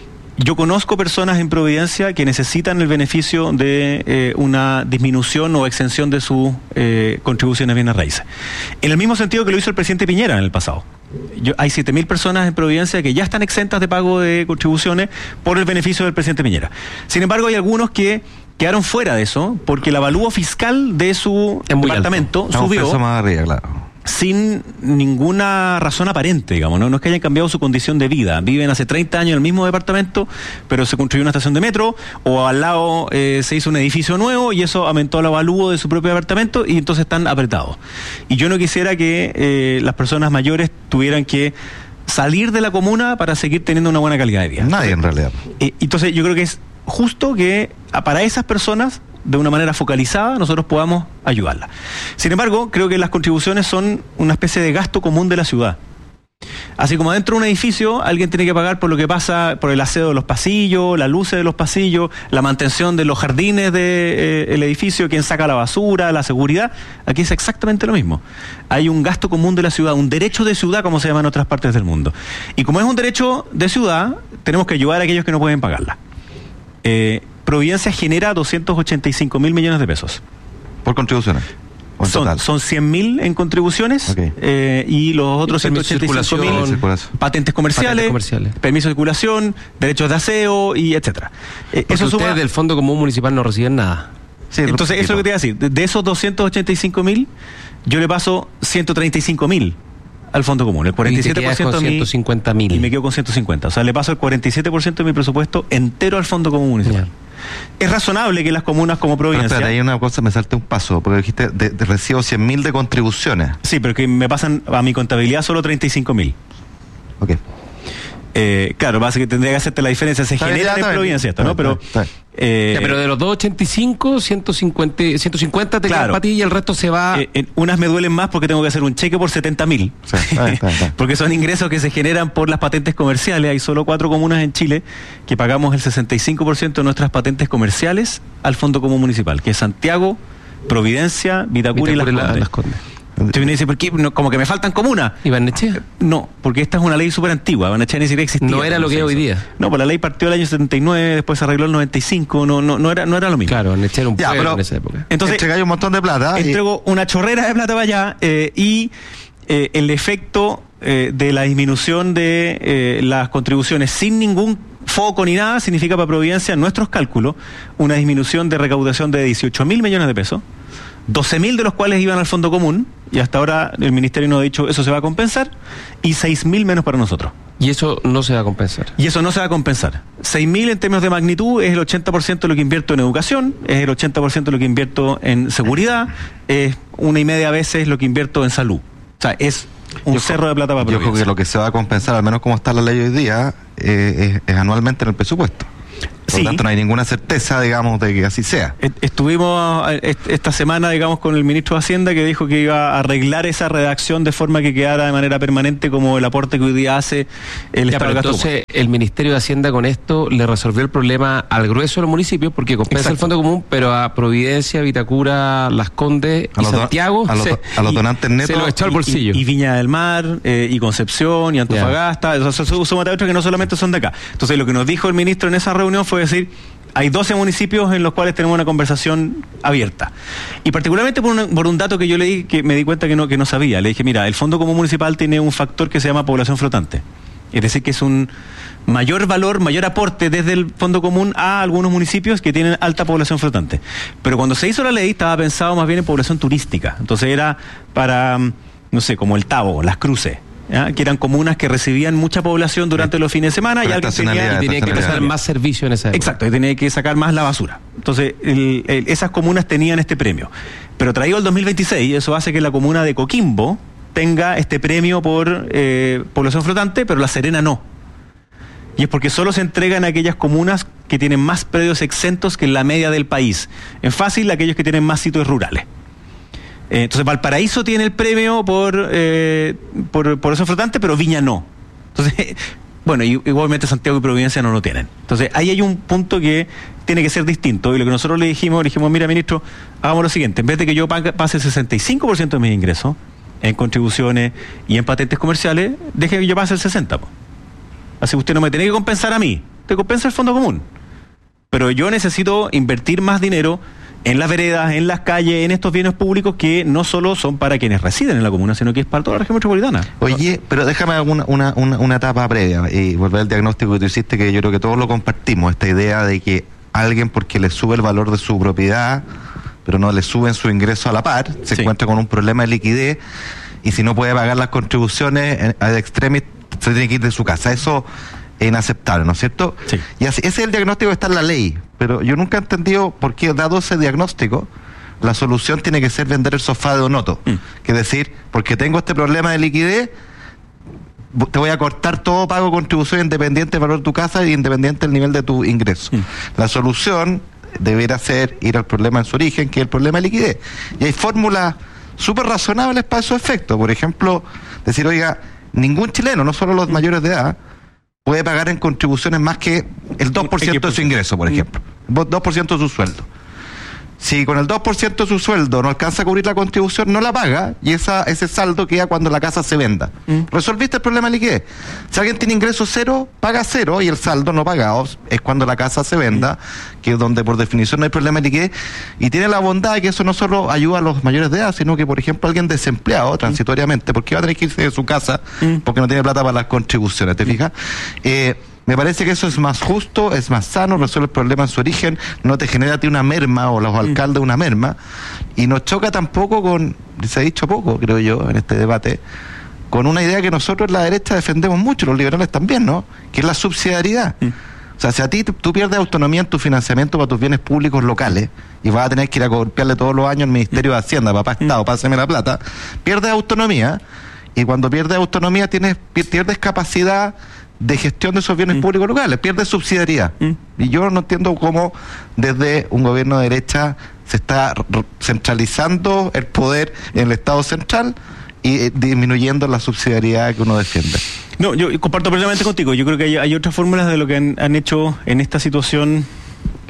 yo conozco personas en Providencia que necesitan el beneficio de eh, una disminución o exención de sus eh, contribuciones a bienes raíces. En el mismo sentido que lo hizo el presidente Piñera en el pasado. Yo, hay siete mil personas en Providencia que ya están exentas de pago de contribuciones por el beneficio del presidente Piñera. Sin embargo, hay algunos que quedaron fuera de eso porque el avalúo fiscal de su departamento subió más arriba, claro. sin ninguna razón aparente, digamos, ¿no? No es que hayan cambiado su condición de vida. Viven hace treinta años en el mismo departamento, pero se construyó una estación de metro, o al lado eh, se hizo un edificio nuevo y eso aumentó el avalúo de su propio departamento, y entonces están apretados. Y yo no quisiera que eh, las personas mayores tuvieran que salir de la comuna para seguir teniendo una buena calidad de vida. Nadie, en realidad. Eh, entonces yo creo que es justo que para esas personas, de una manera focalizada, nosotros podamos ayudarla. Sin embargo, creo que las contribuciones son una especie de gasto común de la ciudad. Así como dentro de un edificio alguien tiene que pagar por lo que pasa, por el aseo de los pasillos, las luces de los pasillos, la mantención de los jardines del de, eh, edificio, quien saca la basura, la seguridad, aquí es exactamente lo mismo. Hay un gasto común de la ciudad, un derecho de ciudad, como se llama en otras partes del mundo. Y como es un derecho de ciudad, tenemos que ayudar a aquellos que no pueden pagarla. Eh, Providencia genera doscientos ochenta y cinco mil millones de pesos. ¿Por contribuciones? Son, son cien mil en contribuciones, okay. eh, y los otros ciento ochenta y cinco mil patentes comerciales, patentes comerciales, permiso de circulación, derechos de aseo, y etcétera. Eh, eso ustedes suma... del Fondo Común Municipal no reciben nada. Sí, entonces, eso es lo que te iba a decir. De, de esos doscientos ochenta y cinco mil, yo le paso ciento treinta y cinco mil al Fondo Común, el cuarenta y siete por ciento a mí, ciento cincuenta mil. Y me quedo con ciento cincuenta. O sea, le paso el cuarenta y siete por ciento de mi presupuesto entero al Fondo Común Municipal. Yeah. Es razonable que las comunas como Providencia... Pero espérate, hay una cosa, me salté un paso, porque dijiste, de, de recibo cien mil de contribuciones. Sí, pero que me pasan a mi contabilidad solo treinta y cinco mil. Ok. Eh, claro, básicamente que tendría que hacerte la diferencia. Se genera en Providencia esto, ¿no? Pero, eh, ya, pero de los doscientos ochenta y cinco, ciento cincuenta, ciento cincuenta te quedan para ti y el resto se va... Eh, eh, unas me duelen más porque tengo que hacer un cheque por setenta mil. Sí, porque son ingresos que se generan por las patentes comerciales. Hay solo cuatro comunas en Chile que pagamos el sesenta y cinco por ciento de nuestras patentes comerciales al Fondo Común Municipal, que es Santiago, Providencia, Vitacura, Vitacura y Las Condes. Las Condes. Usted viene y dice, ¿por qué? No, como que me faltan comunas. ¿Y Barnechea? No, porque esta es una ley súper antigua. Barnechea ni siquiera existía. No era lo que es hoy día. No, pues la ley partió el año setenta y nueve, después se arregló el noventa y cinco, no, no, no, era, no era lo mismo. Claro, Barnechea era un Ya, pueblo pero en esa época. Entonces, entregáis un montón de plata. y- Entrego una chorrera de plata para allá eh, y eh, el efecto eh, de la disminución de eh, las contribuciones sin ningún foco ni nada significa para Providencia, en nuestros cálculos, una disminución de recaudación de dieciocho mil millones de pesos, doce mil de los cuales iban al fondo común, y hasta ahora el Ministerio nos ha dicho eso se va a compensar, y seis mil menos para nosotros. Y eso no se va a compensar. Y eso no se va a compensar. seis mil en términos de magnitud es el ochenta por ciento de lo que invierto en educación, es el ochenta por ciento de lo que invierto en seguridad, es una y media veces lo que invierto en salud. O sea, es un Yo cerro de plata para Yo creo Providencia. que lo que se va a compensar, al menos como está la ley hoy día, eh, es, es anualmente en el presupuesto. Por Sí. lo tanto, no hay ninguna certeza, digamos, de que así sea. Est- Estuvimos eh, est- esta semana, digamos, con el ministro de Hacienda, que dijo que iba a arreglar esa redacción de forma que quedara de manera permanente como el aporte que hoy día hace el Ya, Estado pero de Gasto entonces el Ministerio de Hacienda con esto le resolvió el problema al grueso de los municipios porque compensa Exacto. el fondo común, pero a Providencia, Vitacura, Las Condes A y los do- Santiago a los se, do- a los y- donantes netos se lo echó al bolsillo. Y, y Viña del Mar, eh, y Concepción, y Antofagasta, o sea, son son otros que no solamente son de acá. Entonces, lo que nos dijo el ministro en esa reunión fue decir, hay doce municipios en los cuales tenemos una conversación abierta. Y particularmente por, una- por un dato que yo leí, que me di cuenta que no, que no sabía. Le dije, mira, el Fondo Común Municipal tiene un factor que se llama población flotante. Es decir, que es un mayor valor, mayor aporte desde el Fondo Común a algunos municipios que tienen alta población flotante. Pero cuando se hizo la ley estaba pensado más bien en población turística. Entonces era para, mm, no sé, como el Tabo, Las Cruces, ¿ya? Que eran comunas que recibían mucha población durante los fines de semana y Pero alguien tenía... estacionalidad, Y tenía que prestar más servicio en esa época. Exacto, y tenía que sacar más la basura. Entonces, el- el- esas comunas tenían este premio. Pero traído el dos mil veintiséis, eso hace que la comuna de Coquimbo tenga este premio por eh, población flotante, pero La Serena no. Y es porque solo se entregan a aquellas comunas que tienen más predios exentos que la media del país. En fácil, aquellos que tienen más sitios rurales. Eh, entonces, Valparaíso tiene el premio por, eh, por población flotante, pero Viña no. Entonces, bueno, y- igualmente Santiago y Providencia no lo tienen. Entonces, ahí hay un punto que tiene que ser distinto. Y lo que nosotros le dijimos, le dijimos, mira, ministro, hagamos lo siguiente. En vez de que yo pague- pase el sesenta y cinco por ciento de mis ingresos en contribuciones y en patentes comerciales, deje que yo pase el sesenta por ciento. Así que usted no me tiene que compensar a mí, te compensa el fondo común. Pero yo necesito invertir más dinero en las veredas, en las calles, en estos bienes públicos que no solo son para quienes residen en la comuna, sino que es para toda la región metropolitana. Oye, pero déjame una, una, una, una etapa previa y volver al diagnóstico que tú hiciste, que yo creo que todos lo compartimos, esta idea de que alguien, porque le sube el valor de su propiedad, pero no le suben su ingreso a la par, se Sí. encuentra con un problema de liquidez, y si no puede pagar las contribuciones en- ad extremis, se tiene que ir de su casa. Eso es inaceptable, ¿no es cierto? Sí. Y así, ese es el diagnóstico que está en la ley, pero yo nunca he entendido por qué, dado ese diagnóstico, la solución tiene que ser vender el sofá de Donoto. Mm. Que es decir, porque tengo este problema de liquidez, bu- te voy a cortar todo pago de contribución independiente del valor de tu casa y independiente del nivel de tu ingreso. Mm. La solución debería ser ir al problema en su origen, que es el problema de liquidez. Y hay fórmulas súper razonables para esos efectos. Por ejemplo, decir, oiga, ningún chileno, no solo los mayores de edad, puede pagar en contribuciones más que el dos por ciento de su ingreso, por ejemplo. dos por ciento de su sueldo. Si con el dos por ciento de su sueldo no alcanza a cubrir la contribución, no la paga, y esa, ese saldo queda cuando la casa se venda. Mm. Resolviste el problema de liquidez. Si alguien tiene ingreso cero, paga cero, y el saldo no pagado es cuando la casa se venda, que es donde por definición no hay problema de liquidez, y tiene la bondad de que eso no solo ayuda a los mayores de edad, sino que, por ejemplo, alguien desempleado transitoriamente, porque va a tener que irse de su casa Mm. porque no tiene plata para las contribuciones, ¿te fijas? Eh, Me parece que eso es más justo, es más sano, resuelve el problema en su origen, no te genera a ti una merma o los alcaldes una merma, y nos choca tampoco con, se ha dicho poco, creo yo, en este debate, con una idea que nosotros en la derecha defendemos mucho, los liberales también, ¿no? Que es la subsidiariedad. Mm. O sea, si a ti tú tú pierdes autonomía en tu financiamiento para tus bienes públicos locales y vas a tener que ir a golpearle todos los años al Ministerio de Hacienda, papá Estado, páseme la plata, pierdes autonomía, y cuando pierdes autonomía tienes pier- pierdes capacidad de gestión de esos bienes Mm. públicos locales, pierde subsidiariedad. Mm. Y yo no entiendo cómo desde un gobierno de derecha se está r- centralizando el poder en el Estado central y eh, disminuyendo la subsidiariedad que uno defiende. No, yo comparto plenamente contigo. Yo creo que hay, hay otras fórmulas de lo que han, han hecho en esta situación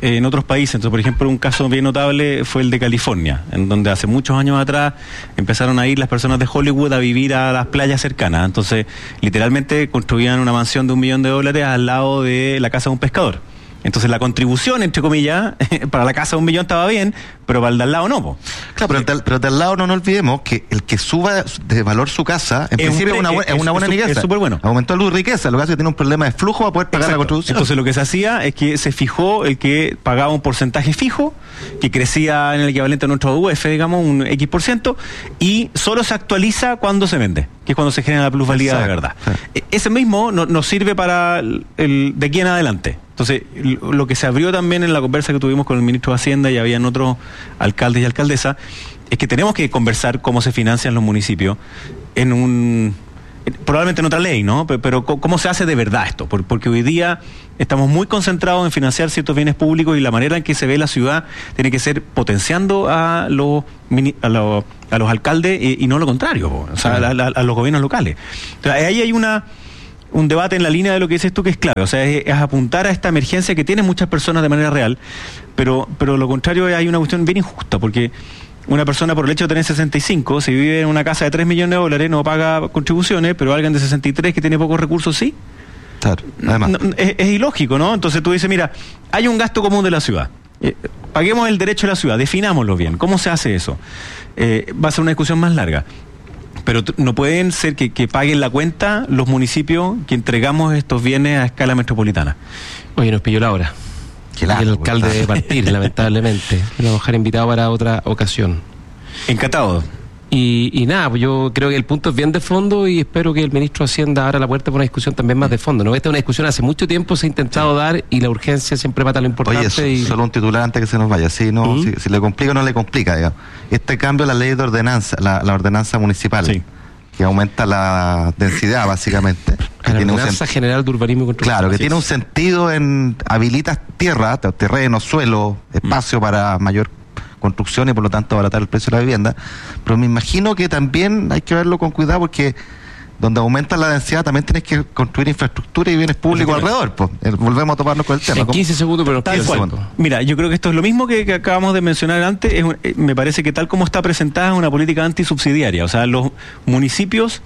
en otros países. Entonces, por ejemplo, un caso bien notable fue el de California, en donde hace muchos años atrás empezaron a ir las personas de Hollywood a vivir a las playas cercanas. Entonces, literalmente construían una mansión de un millón de dólares al lado de la casa de un pescador. Entonces la contribución, entre comillas, para la casa de un millón estaba bien, pero para el de al lado no. Po. Claro, pero, del, pero del lado no nos olvidemos que el que suba de valor su casa, en es principio es una, bu- es, es una buena riqueza. Es súper bueno. Aumentó la riqueza, lo que hace es que tiene un problema de flujo para poder pagar Exacto. la contribución. Entonces lo que se hacía es que se fijó el que pagaba un porcentaje fijo, que crecía en el equivalente a nuestro U F, digamos, un X por ciento, y solo se actualiza cuando se vende, que es cuando se genera la plusvalía. Exacto. De verdad. Sí. Ese mismo no, nos sirve para el, el de aquí en adelante. Entonces, lo que se abrió también en la conversa que tuvimos con el ministro de Hacienda y habían otros alcaldes y alcaldesas, es que tenemos que conversar cómo se financian los municipios en un... probablemente en otra ley, ¿no? Pero, pero ¿cómo se hace de verdad esto? Porque hoy día estamos muy concentrados en financiar ciertos bienes públicos y la manera en que se ve la ciudad tiene que ser potenciando a los, a los, a los alcaldes y, y no lo contrario, o sea, a, a, a los gobiernos locales. Entonces, ahí hay una... un debate en la línea de lo que dices tú que es clave, o sea, es, es apuntar a esta emergencia que tienen muchas personas de manera real, pero pero lo contrario, hay una cuestión bien injusta, porque una persona por el hecho de tener sesenta y cinco, si vive en una casa de tres millones de dólares, no paga contribuciones, pero alguien de sesenta y tres que tiene pocos recursos, sí. Claro, además. No, es, es ilógico, ¿no? Entonces tú dices, mira, hay un gasto común de la ciudad, eh, paguemos el derecho de la ciudad, definámoslo bien, ¿cómo se hace eso? Eh, va a ser una discusión más larga. Pero t- no pueden ser que, que paguen la cuenta los municipios que entregamos estos bienes a escala metropolitana. Oye, nos pilló la hora. Qué largo, y el alcalde debe partir, lamentablemente. Lo vamos a dejar invitado para otra ocasión. Encantado. Y, y nada, pues yo creo que el punto es bien de fondo y espero que el ministro de Hacienda abra la puerta para una discusión también más de fondo. ¿No? Esta es una discusión hace mucho tiempo, se ha intentado sí. dar y la urgencia siempre mata lo importante. Oye, eso, y... solo un titular antes que se nos vaya. Si, no, uh-huh. si, si le complica o no le complica, digamos. Este cambio de la ley de ordenanza, la, la ordenanza municipal, sí. que aumenta la densidad básicamente. Que la tiene ordenanza un sen- general de urbanismo y construcción. Claro, que sí. tiene un sentido en habilitas tierra, terreno, suelo, espacio mm. para mayor construcción y por lo tanto abaratar el precio de la vivienda, pero me imagino que también hay que verlo con cuidado porque donde aumenta la densidad también tienes que construir infraestructura y bienes públicos alrededor, pues. Volvemos a toparnos con el tema. En quince segundos, pero tal cual. Mira, yo creo que esto es lo mismo que, que acabamos de mencionar antes, es un, eh, me parece que tal como está presentada es una política antisubsidiaria, o sea, los municipios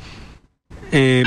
eh,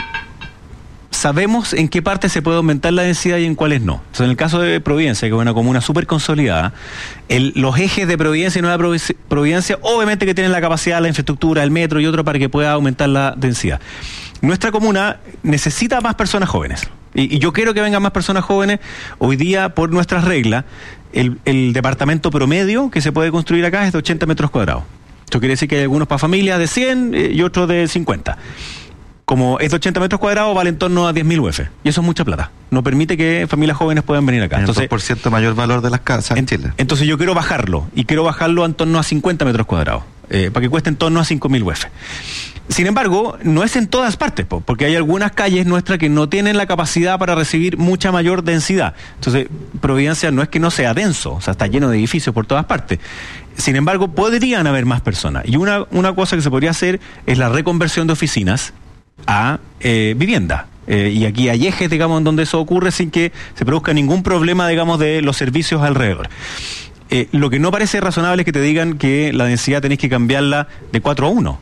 sabemos en qué parte se puede aumentar la densidad y en cuáles no. Entonces, en el caso de Providencia, que es una comuna súper consolidada, el, los ejes de Providencia y Nueva Providencia, obviamente que tienen la capacidad, la infraestructura, el metro y otro para que pueda aumentar la densidad. Nuestra comuna necesita más personas jóvenes. Y, y yo quiero que vengan más personas jóvenes. Hoy día, por nuestras reglas, el, el departamento promedio que se puede construir acá es de ochenta metros cuadrados. Esto quiere decir que hay algunos para familias de cien eh, y otros de cincuenta. Como es de ochenta metros cuadrados, vale en torno a diez mil U F. Y eso es mucha plata. No permite que familias jóvenes puedan venir acá. Entonces, el dos por ciento mayor valor de las casas en, en Chile. Entonces yo quiero bajarlo. Y quiero bajarlo en torno a cincuenta metros cuadrados. Eh, para que cueste en torno a cinco mil U F. Sin embargo, no es en todas partes, po, porque hay algunas calles nuestras que no tienen la capacidad para recibir mucha mayor densidad. Entonces, Providencia no es que no sea denso, o sea, está lleno de edificios por todas partes. Sin embargo, podrían haber más personas. Y una, una cosa que se podría hacer es la reconversión de oficinas a eh, vivienda. Eh, y aquí hay ejes, digamos, en donde eso ocurre sin que se produzca ningún problema, digamos, de los servicios alrededor. Eh, lo que no parece razonable es que te digan que la densidad tenés que cambiarla de cuatro a uno.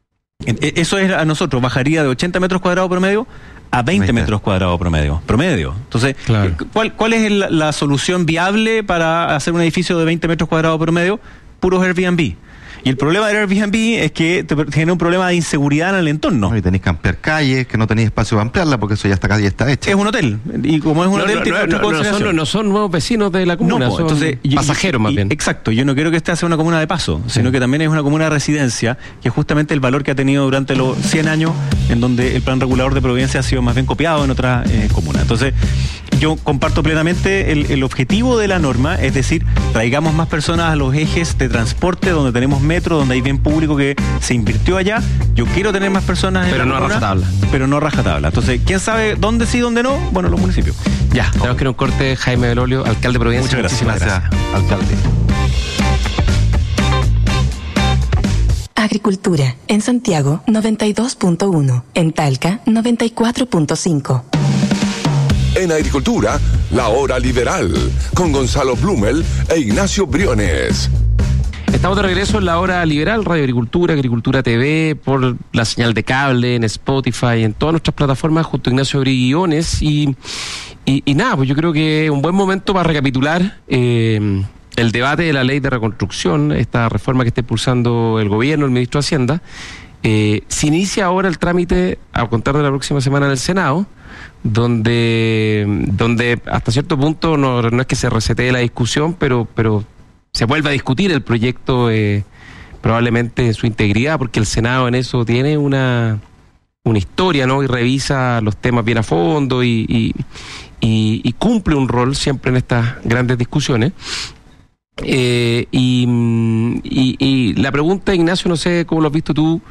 Eso es a nosotros, bajaría de ochenta metros cuadrados promedio a veinte metros cuadrados promedio. Promedio. Entonces, claro. ¿cuál, ¿cuál es la, la solución viable para hacer un edificio de veinte metros cuadrados promedio? Puros Airbnb. Y el problema del Airbnb es que te genera un problema de inseguridad en el entorno. No, y tenés que ampliar calles, que no tenéis espacio para ampliarla, porque eso ya está calle está hecha. Es un hotel. Y como es un no, hotel, no, tiene no, otra no, consideración. No son, no son nuevos vecinos de la comuna, no, son entonces, pasajeros y, más bien. Y, exacto, yo no quiero que esta sea una comuna de paso, sí. sino que también es una comuna de residencia, que es justamente el valor que ha tenido durante los cien años, en donde el plan regulador de Providencia ha sido más bien copiado en otras eh, comunas. Entonces, yo comparto plenamente el, el objetivo de la norma, es decir, traigamos más personas a los ejes de transporte, donde tenemos metro, donde hay bien público que se invirtió allá. Yo quiero tener más personas en pero la no comuna, a rajatabla. Pero no a rajatabla. Entonces, ¿quién sabe dónde sí, dónde no? Bueno, los municipios. Ya, oh. tenemos que ir a un corte. Jaime Belolio, alcalde de Providencia. Muchas gracias. Muchísimas gracias, gracias, alcalde. Agricultura, en Santiago noventa y dos punto uno, en Talca noventa y cuatro punto cinco. En Agricultura La Hora Liberal, con Gonzalo Blumel e Ignacio Briones. Estamos de regreso en La Hora Liberal, Radio Agricultura, Agricultura T V, por la señal de cable, en Spotify, en todas nuestras plataformas, junto a Ignacio Briones. Y, y, y nada, pues yo creo que es un buen momento para recapitular eh, el debate de la ley de reconstrucción, esta reforma que está impulsando el gobierno, el ministro de Hacienda. Eh, se inicia ahora el trámite, a contar de la próxima semana, en el Senado, donde, donde hasta cierto punto no, no es que se resetee la discusión, pero... pero se vuelve a discutir el proyecto eh, probablemente en su integridad, porque el Senado en eso tiene una, una historia, ¿no? Y revisa los temas bien a fondo y, y, y, y cumple un rol siempre en estas grandes discusiones. Eh, y, y, y la pregunta, Ignacio, no sé cómo lo has visto tú,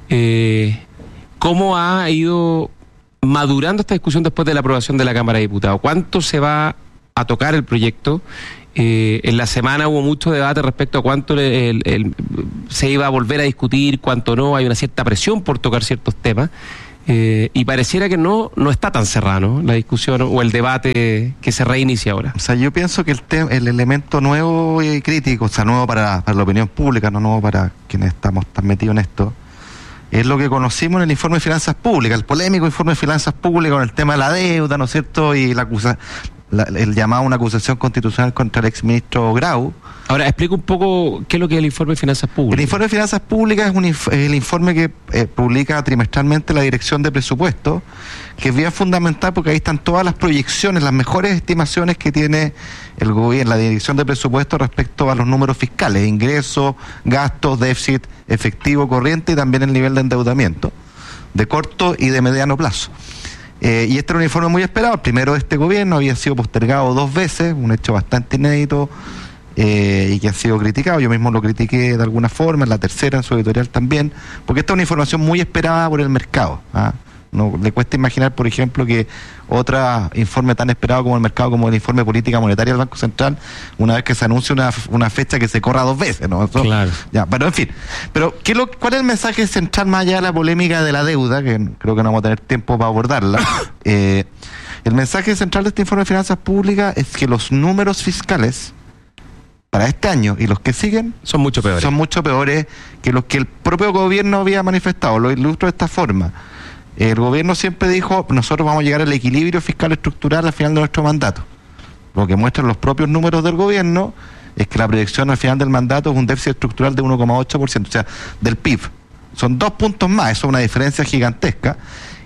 eh, ¿cómo ha ido madurando esta discusión después de la aprobación de la Cámara de Diputados? ¿Cuánto se va a tocar el proyecto? Eh, en la semana hubo mucho debate respecto a cuánto el, el, el, se iba a volver a discutir, cuánto no. Hay una cierta presión por tocar ciertos temas eh, y pareciera que no no está tan cerrado, ¿no?, la discusión o el debate que se reinicia ahora. O sea, yo pienso que el, te el elemento nuevo y crítico, o sea, nuevo para, para la opinión pública, no nuevo para quienes estamos tan metidos en esto, es lo que conocimos en el informe de finanzas públicas, el polémico informe de finanzas públicas con el tema de la deuda, ¿no es cierto?, y la acusación. La, el llamado a una acusación constitucional contra el exministro Grau. Ahora, explica un poco qué es lo que es el informe de finanzas públicas. El informe de finanzas públicas es, un inf es el informe que eh, publica trimestralmente la Dirección de Presupuesto, que es bien fundamental porque ahí están todas las proyecciones, las mejores estimaciones que tiene el gobierno, la Dirección de Presupuesto respecto a los números fiscales, ingresos, gastos, déficit efectivo, corriente y también el nivel de endeudamiento, de corto y de mediano plazo. Eh, y este era un informe muy esperado. El primero de este gobierno había sido postergado dos veces, un hecho bastante inédito eh, y que ha sido criticado. Yo mismo lo critiqué de alguna forma, en la tercera, en su editorial también, porque esta es una información muy esperada por el mercado. ¿ah? No le cuesta imaginar, por ejemplo, que otro informe tan esperado como el mercado, como el informe de política monetaria del Banco Central, una vez que se anuncia una, una fecha que se corra dos veces, ¿no? Eso, claro. Ya, pero en fin. Pero ¿qué lo, ¿cuál es el mensaje central más allá de la polémica de la deuda? Que creo que no vamos a tener tiempo para abordarla. eh, el mensaje central de este informe de finanzas públicas es que los números fiscales para este año y los que siguen son mucho peores. Son mucho peores que los que el propio gobierno había manifestado. Lo ilustro de esta forma. El gobierno siempre dijo, nosotros vamos a llegar al equilibrio fiscal estructural al final de nuestro mandato. Lo que muestran los propios números del gobierno es que la proyección al final del mandato es un déficit estructural de uno coma ocho por ciento, o sea, del P I B. Son dos puntos más, eso es una diferencia gigantesca.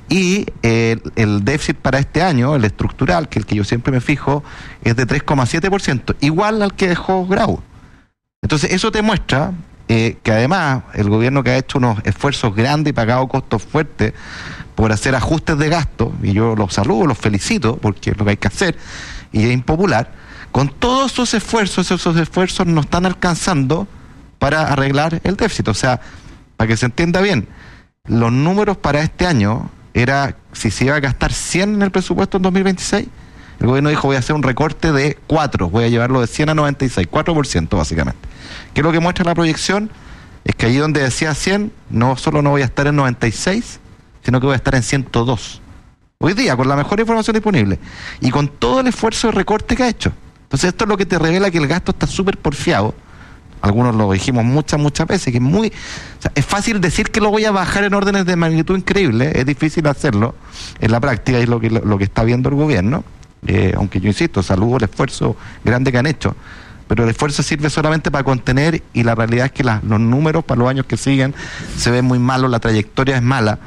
Y eh, el déficit para este año, el estructural, que es el que yo siempre me fijo, es de tres coma siete por ciento, igual al que dejó Grau. Entonces, eso te muestra eh, que además el gobierno, que ha hecho unos esfuerzos grandes y pagado costos fuertes por hacer ajustes de gasto, y yo los saludo, los felicito, porque es lo que hay que hacer, y es impopular, con todos esos esfuerzos, esos esfuerzos no están alcanzando para arreglar el déficit. O sea, para que se entienda bien, los números para este año era, si se iba a gastar cien en el presupuesto en dos mil veintiséis, el gobierno dijo, voy a hacer un recorte de cuatro, voy a llevarlo de cien a noventa y seis, cuatro por ciento básicamente. ¿Qué es lo que muestra la proyección? Es que allí donde decía cien, no solo no voy a estar en noventa y seis, sino que voy a estar en ciento dos. Hoy día, con la mejor información disponible, y con todo el esfuerzo de recorte que ha hecho. Entonces esto es lo que te revela que el gasto está súper porfiado. Algunos lo dijimos muchas, muchas veces, que es muy... O sea, es fácil decir que lo voy a bajar en órdenes de magnitud increíbles, es difícil hacerlo en la práctica, y es lo que, lo, lo que está viendo el gobierno, eh, aunque yo insisto, saludo el esfuerzo grande que han hecho, pero el esfuerzo sirve solamente para contener, y la realidad es que la, los números para los años que siguen se ven muy malos, la trayectoria es mala.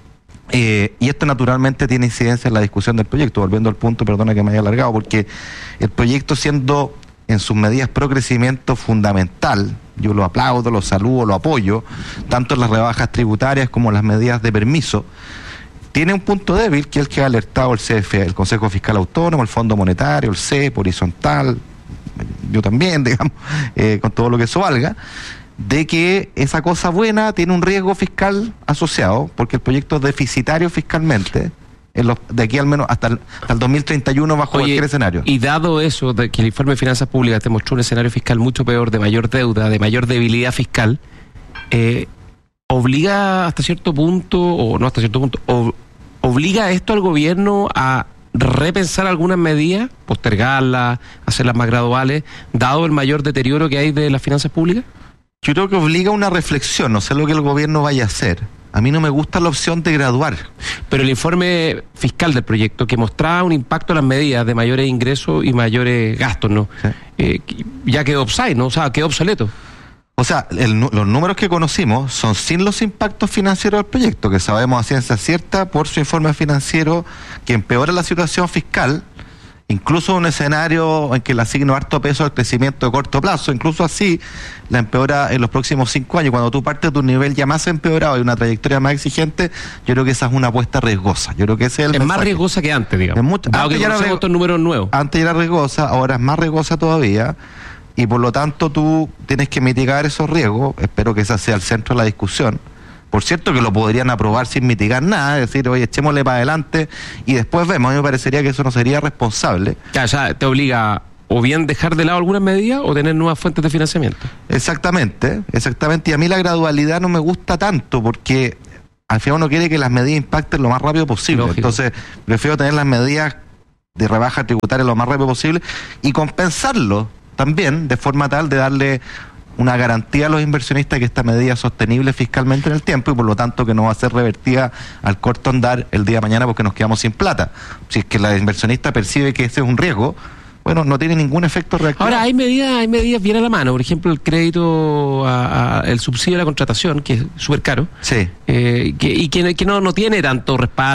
Eh, y esto naturalmente tiene incidencia en la discusión del proyecto, volviendo al punto, perdona que me haya alargado, porque el proyecto, siendo en sus medidas pro crecimiento fundamental, yo lo aplaudo, lo saludo, lo apoyo, tanto en las rebajas tributarias como en las medidas de permiso, tiene un punto débil, que es el que ha alertado el C F E, el Consejo Fiscal Autónomo, el Fondo Monetario, el C E P, horizontal, yo también, digamos, eh, con todo lo que eso valga, de que esa cosa buena tiene un riesgo fiscal asociado, porque el proyecto es deficitario fiscalmente, en los, de aquí al menos hasta el, hasta el dos mil treinta y uno bajo Oye, cualquier escenario. Y dado eso, de que el informe de finanzas públicas te mostró un escenario fiscal mucho peor, de mayor deuda, de mayor debilidad fiscal, eh, obliga hasta cierto punto, o no hasta cierto punto, o, obliga esto al gobierno a repensar algunas medidas, postergarlas, hacerlas más graduales, dado el mayor deterioro que hay de las finanzas públicas? Yo creo que obliga a una reflexión, no sé lo que el gobierno vaya a hacer. A mí no me gusta la opción de graduar. Pero el informe fiscal del proyecto, que mostraba un impacto en las medidas de mayores ingresos y mayores gastos, ¿no? Sí. Eh, ya quedó offside, ¿no? O sea, quedó obsoleto. O sea, el, los números que conocimos son sin los impactos financieros del proyecto, que sabemos a ciencia cierta por su informe financiero que empeora la situación fiscal, incluso un escenario en que le asigno harto peso al crecimiento de corto plazo, incluso así la empeora en los próximos cinco años. Cuando tú partes de un nivel ya más empeorado y una trayectoria más exigente, yo creo que esa es una apuesta riesgosa. Yo creo que ese es el Es mensaje. más riesgosa que antes, digamos. Es mucho, Dado antes que ya era conocemos estos números nuevos. Antes era riesgosa, ahora es más riesgosa todavía. Y por lo tanto tú tienes que mitigar esos riesgos. Espero que ese sea el centro de la discusión. Por cierto que lo podrían aprobar sin mitigar nada, es decir, oye, echémosle para adelante y después vemos. A mí me parecería que eso no sería responsable. Ya, ya te obliga o bien dejar de lado algunas medidas o tener nuevas fuentes de financiamiento. Exactamente, exactamente. Y a mí la gradualidad no me gusta tanto porque al final uno quiere que las medidas impacten lo más rápido posible. Lógico. Entonces prefiero tener las medidas de rebaja tributaria lo más rápido posible y compensarlo también de forma tal de darle una garantía a los inversionistas que esta medida es sostenible fiscalmente en el tiempo y por lo tanto que no va a ser revertida al corto andar el día de mañana porque nos quedamos sin plata. Si es que la inversionista percibe que ese es un riesgo, bueno, no tiene ningún efecto reactivo. Ahora, hay medidas hay medidas bien a la mano. Por ejemplo, el crédito, a, a, el subsidio a la contratación, que es súper caro. Sí. Eh, que, y que, que no, no tiene tanto respaldo.